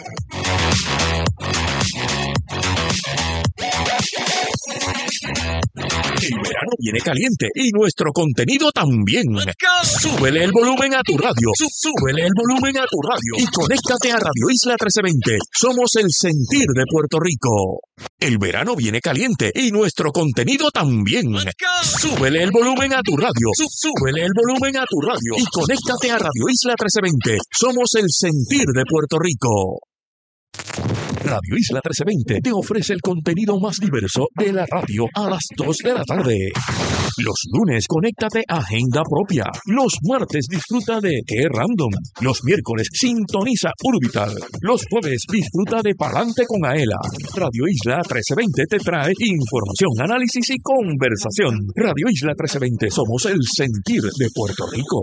El verano viene caliente y nuestro contenido también. Súbele el volumen a tu radio. Sú- Súbele el volumen a tu radio. Y conéctate a Radio Isla trece veinte. Somos el sentir de Puerto Rico. El verano viene caliente y nuestro contenido también. Súbele el volumen a tu radio. Sú- Súbele el volumen a tu radio. Y conéctate a Radio Isla trece veinte. Somos el sentir de Puerto Rico. Radio Isla trece veinte te ofrece el contenido más diverso de la radio a las dos de la tarde. Los lunes, conéctate a Agenda Propia. Los martes, disfruta de Qué Random. Los miércoles, sintoniza Urbital. Los jueves, disfruta de Palante con Aela. Radio Isla trece veinte te trae información, análisis y conversación. Radio Isla trece veinte, somos el sentir de Puerto Rico.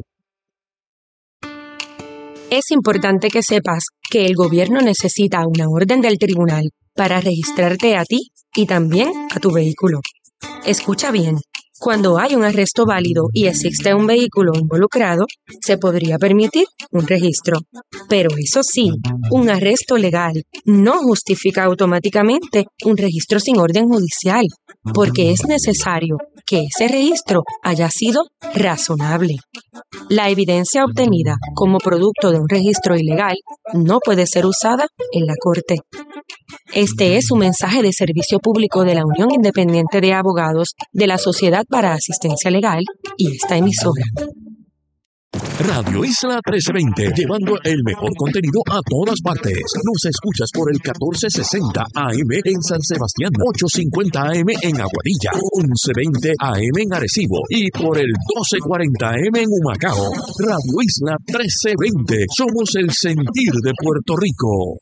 Es importante que sepas que el gobierno necesita una orden del tribunal para registrarte a ti y también a tu vehículo. Escucha bien. Cuando hay un arresto válido y existe un vehículo involucrado, se podría permitir un registro. Pero eso sí, un arresto legal no justifica automáticamente un registro sin orden judicial, porque es necesario que ese registro haya sido razonable. La evidencia obtenida como producto de un registro ilegal no puede ser usada en la corte. Este es un mensaje de servicio público de la Unión Independiente de Abogados de la Sociedad para Asistencia Legal y esta emisora. Radio Isla trece veinte, llevando el mejor contenido a todas partes. Nos escuchas por el catorce sesenta A M en San Sebastián, ochocientos cincuenta A M en Aguadilla, once veinte A M en Arecibo y por el doce cuarenta A M en Humacao. Radio Isla trece veinte, somos el sentir de Puerto Rico.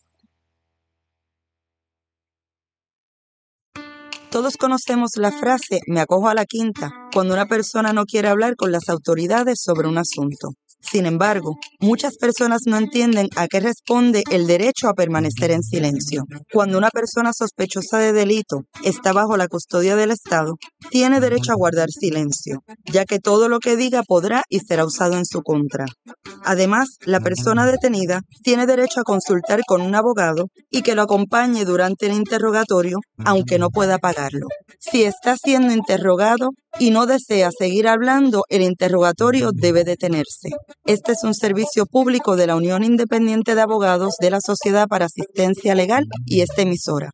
Todos conocemos la frase "me acojo a la quinta" cuando una persona no quiere hablar con las autoridades sobre un asunto. Sin embargo, muchas personas no entienden a qué responde el derecho a permanecer en silencio. Cuando una persona sospechosa de delito está bajo la custodia del Estado, tiene derecho a guardar silencio, ya que todo lo que diga podrá y será usado en su contra. Además, la persona detenida tiene derecho a consultar con un abogado y que lo acompañe durante el interrogatorio, aunque no pueda pagarlo. Si está siendo interrogado y no desea seguir hablando, el interrogatorio debe detenerse. Este es un servicio público de la Unión Independiente de Abogados de la Sociedad para Asistencia Legal y esta emisora.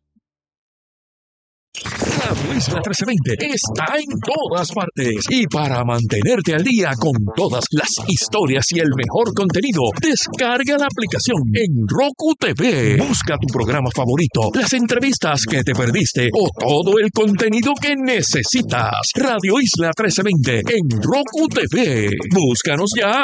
Radio Isla trece veinte está en todas partes y para mantenerte al día con todas las historias y el mejor contenido, descarga la aplicación en Roku T V. Busca tu programa favorito, las entrevistas que te perdiste o todo el contenido que necesitas. Radio Isla trece veinte en Roku T V. Búscanos ya.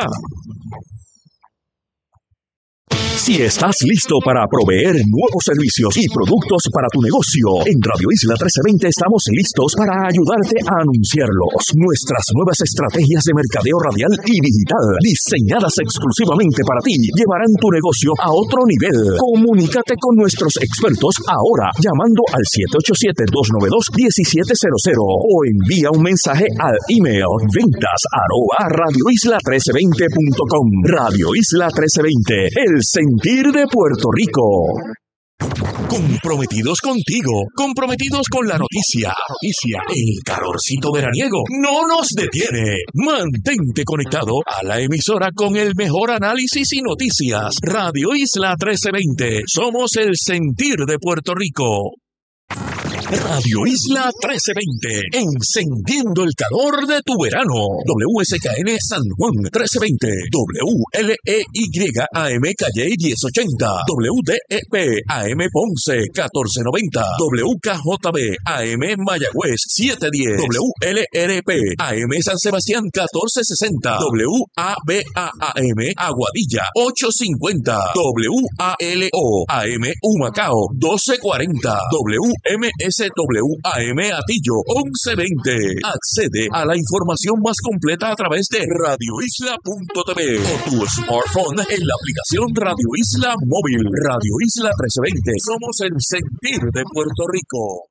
Si estás listo para proveer nuevos servicios y productos para tu negocio, en Radio Isla trece veinte estamos listos para ayudarte a anunciarlos. Nuestras nuevas estrategias de mercadeo radial y digital, diseñadas exclusivamente para ti, llevarán tu negocio a otro nivel. Comunícate con nuestros expertos ahora llamando al siete ocho siete, dos nueve dos, uno siete cero cero o envía un mensaje al email ventas arroba radioisla trece veinte punto com. Radio Isla trece veinte, el sentir de Puerto Rico. Comprometidos contigo, comprometidos con la noticia. Noticia, el calorcito veraniego no nos detiene. Mantente conectado a la emisora con el mejor análisis y noticias. Radio Isla trece veinte, somos el sentir de Puerto Rico. Radio Isla trece veinte, encendiendo el calor de tu verano. W S K N San Juan trece veinte, W L E Y A M Calle diez ochenta, W D E P A M Ponce catorce noventa, W K J B A M Mayagüez setecientos diez, W L R P A M San Sebastián catorce sesenta, W A B A A M Aguadilla ochocientos cincuenta, W A L O A M Humacao doce cuarenta, W M S W A M Atillo once veinte. Accede a la información más completa a través de radio isla punto t v o tu smartphone en la aplicación Radio Isla Móvil. Radio Isla trece veinte. Somos el sentir de Puerto Rico.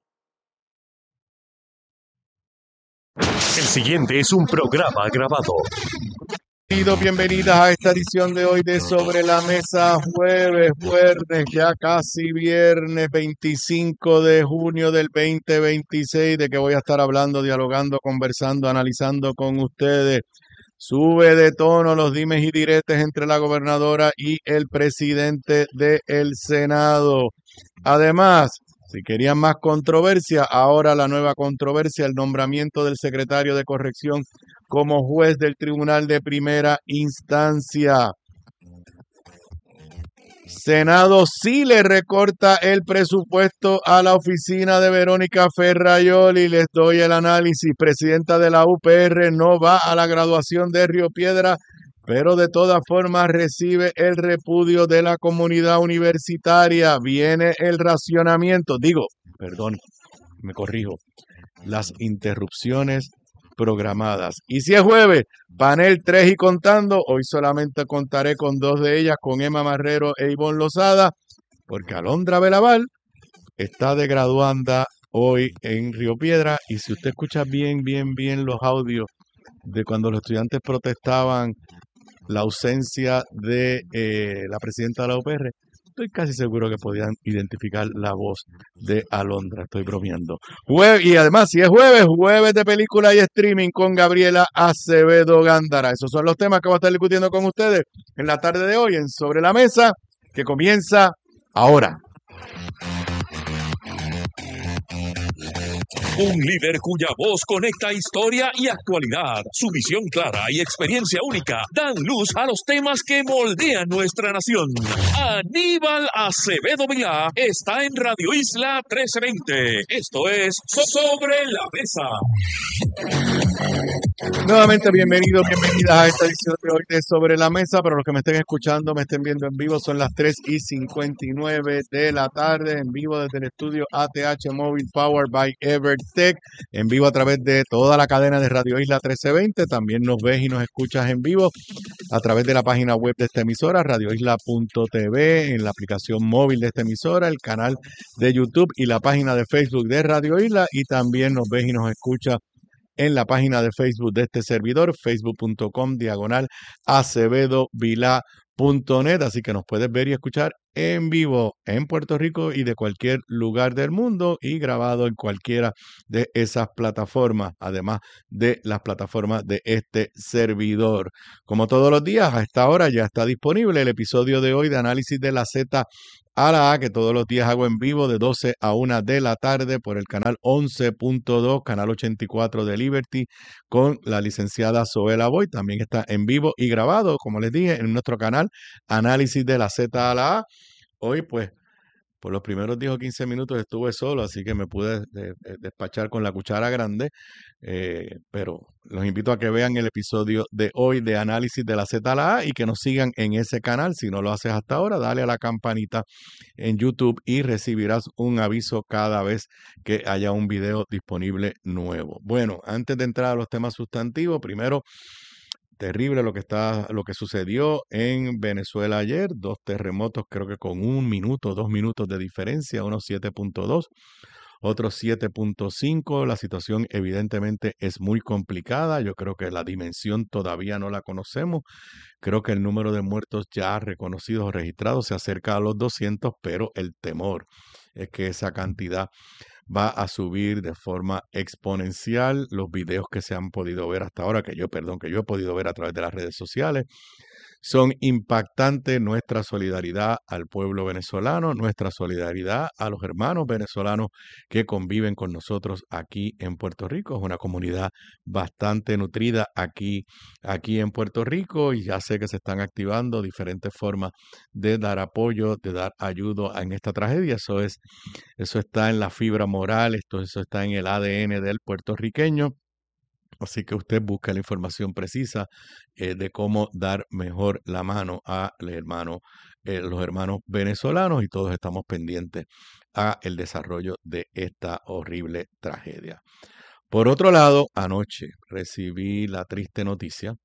El siguiente es un programa grabado. Bienvenidos, bienvenidas a esta edición de hoy de Sobre la Mesa, jueves, viernes, ya casi viernes veinticinco de junio del veinte veintiséis, de que voy a estar hablando, dialogando, conversando, analizando con ustedes. Sube de tono los dimes y diretes entre la gobernadora y el presidente del Senado. Además, si querían más controversia, ahora la nueva controversia, el nombramiento del secretario de Corrección como juez del Tribunal de Primera Instancia. Senado sí le recorta el presupuesto a la oficina de Verónica Ferrayoli. Les doy el análisis. Presidenta de la U P R no va a la graduación de Río Piedra, pero de todas formas recibe el repudio de la comunidad universitaria. Viene el racionamiento, digo, perdón, me corrijo, las interrupciones programadas. Y si es jueves, panel tres y contando, hoy solamente contaré con dos de ellas, con Emma Marrero e Ivonne Lozada, porque Alondra Belaval está de graduanda hoy en Río Piedra, y si usted escucha bien, bien, bien los audios de cuando los estudiantes protestaban la ausencia de eh, la presidenta de la U P R, estoy casi seguro que podían identificar la voz de Alondra. Estoy bromeando. Jue- y además, si es jueves, jueves de película y streaming con Gabriela Acevedo Gándara. Esos son los temas que voy a estar discutiendo con ustedes en la tarde de hoy en Sobre la Mesa, que comienza ahora. Un líder cuya voz conecta historia y actualidad. Su visión clara y experiencia única dan luz a los temas que moldean nuestra nación. Aníbal Acevedo Vilá está en Radio Isla trece veinte. Esto es Sobre la Mesa. Nuevamente, bienvenidos, bienvenidas a esta edición de hoy de Sobre la Mesa. Para los que me estén escuchando, me estén viendo en vivo, son las tres y cincuenta y nueve de la tarde, en vivo desde el estudio A T H Móvil Powered by Evertech, en vivo a través de toda la cadena de Radio Isla trece veinte. También nos ves y nos escuchas en vivo a través de la página web de esta emisora, radio isla punto t v, en la aplicación móvil de esta emisora, el canal de YouTube y la página de Facebook de Radio Isla. Y también nos ves y nos escuchas en la página de Facebook de este servidor, facebook punto com diagonal acevedo vilá punto net. Así que nos puedes ver y escuchar en vivo en Puerto Rico y de cualquier lugar del mundo, y grabado en cualquiera de esas plataformas, además de las plataformas de este servidor. Como todos los días, a esta hora ya está disponible el episodio de hoy de Análisis de la Z a la A, que todos los días hago en vivo de doce a una de la tarde por el canal once punto dos, canal ochenta y cuatro de Liberty, con la licenciada Zoela Boy. También está en vivo y grabado, como les dije, en nuestro canal Análisis de la Z a la A. Hoy, pues, por los primeros diez o quince minutos estuve solo, así que me pude de, de, despachar con la cuchara grande, eh, pero los invito a que vean el episodio de hoy de Análisis de la Z a la A y que nos sigan en ese canal. Si no lo haces hasta ahora, dale a la campanita en YouTube y recibirás un aviso cada vez que haya un video disponible nuevo. Bueno, antes de entrar a los temas sustantivos, primero, terrible lo que está, lo que sucedió en Venezuela ayer. Dos terremotos, creo que con un minuto, dos minutos de diferencia, uno siete punto dos, otro siete punto cinco. La situación evidentemente es muy complicada. Yo creo que la dimensión todavía no la conocemos. Creo que el número de muertos ya reconocidos o registrados se acerca a los doscientos, pero el temor es que esa cantidad va a subir de forma exponencial. Los videos que se han podido ver hasta ahora, que yo, perdón, que yo he podido ver a través de las redes sociales, son impactantes. Nuestra solidaridad al pueblo venezolano, nuestra solidaridad a los hermanos venezolanos que conviven con nosotros aquí en Puerto Rico. Es una comunidad bastante nutrida aquí, aquí en Puerto Rico, y ya sé que se están activando diferentes formas de dar apoyo, de dar ayuda en esta tragedia. Eso es, eso está en la fibra moral, esto, eso está en el A D N del puertorriqueño. Así que usted busca la información precisa eh, de cómo dar mejor la mano a el hermano, eh, los hermanos venezolanos, y todos estamos pendientes a el desarrollo de esta horrible tragedia. Por otro lado, anoche recibí la triste noticia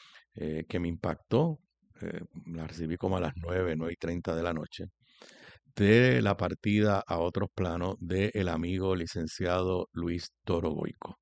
eh, que me impactó, eh, la recibí como a las nueve, nueve y treinta de la noche, de la partida a otros planos del amigo licenciado Luis Toro Goico.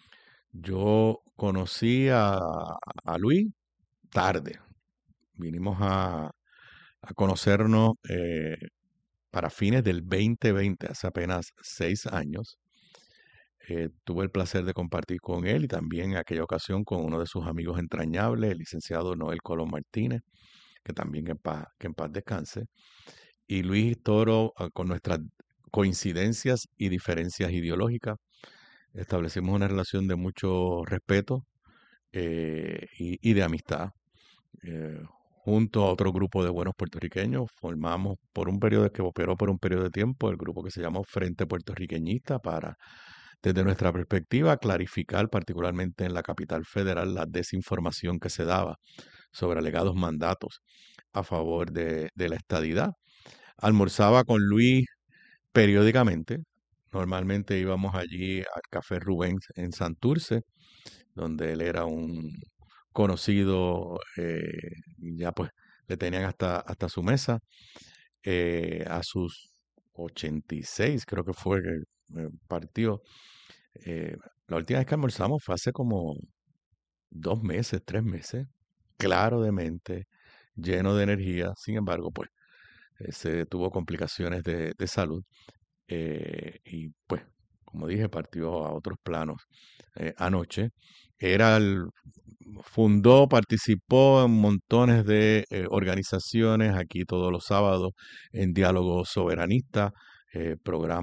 Yo conocí a, a Luis tarde. Vinimos a, a conocernos eh, para fines del veinte veinte, hace apenas seis años. Eh, tuve el placer de compartir con él y también en aquella ocasión con uno de sus amigos entrañables, el licenciado Noel Colón Martínez, que también en paz, que en paz descanse. Y Luis Toro, con nuestras coincidencias y diferencias ideológicas, establecimos una relación de mucho respeto eh, y, y de amistad. Eh, junto a otro grupo de buenos puertorriqueños, formamos por un periodo que operó por un periodo de tiempo el grupo que se llamó Frente Puertorriqueñista, para, desde nuestra perspectiva, clarificar particularmente en la capital federal la desinformación que se daba sobre alegados mandatos a favor de, de la estadidad. Almorzaba con Luis periódicamente. Normalmente íbamos allí al Café Rubén en Santurce, donde él era un conocido, eh, ya pues le tenían hasta, hasta su mesa. Eh, a sus ochenta y seis, creo que fue que eh, partió. Eh, la última vez que almorzamos fue hace como dos meses, tres meses, claro de mente, lleno de energía. Sin embargo, pues eh, se tuvo complicaciones de, de salud. Eh, y pues, como dije, partió a otros planos eh, anoche. Era el, fundó, participó en montones de eh, organizaciones aquí todos los sábados en Diálogo Soberanista, eh, programa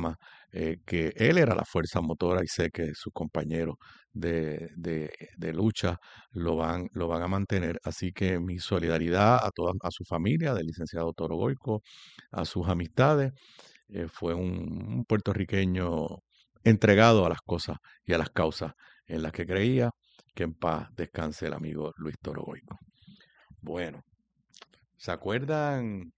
eh, que él era la fuerza motora y sé que sus compañeros de, de- de lucha lo van, lo van a mantener. Así que mi solidaridad a toda a su familia, del licenciado Toro Goico, a sus amistades. Eh, fue un, un puertorriqueño entregado a las cosas y a las causas en las que creía. Que en paz descanse el amigo Luis Toro Goico. Bueno, ¿se acuerdan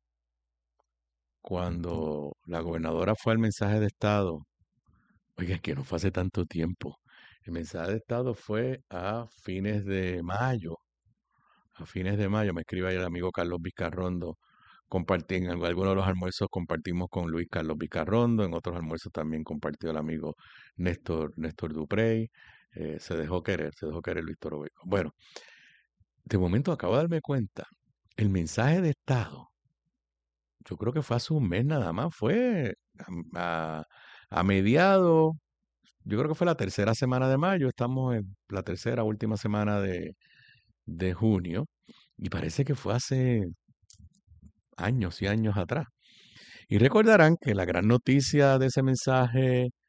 cuando la gobernadora fue al mensaje de Estado? Oiga, es que no fue hace tanto tiempo. El mensaje de Estado fue a fines de mayo. A fines de mayo me escribe ahí el amigo Carlos Vizcarrondo. Compartí en alg- algunos de los almuerzos compartimos con Luis Carlos Vizcarrondo, en otros almuerzos también compartió el amigo Néstor, Néstor Duprey. Eh, se dejó querer, se dejó querer Luis Toro Goico. Bueno, de momento acabo de darme cuenta, el mensaje de Estado, yo creo que fue hace un mes nada más, fue a, a, a mediados, yo creo que fue la tercera semana de mayo, estamos en la tercera, última semana de, de junio, y parece que fue hace años y años atrás. Y recordarán que la gran noticia de ese mensaje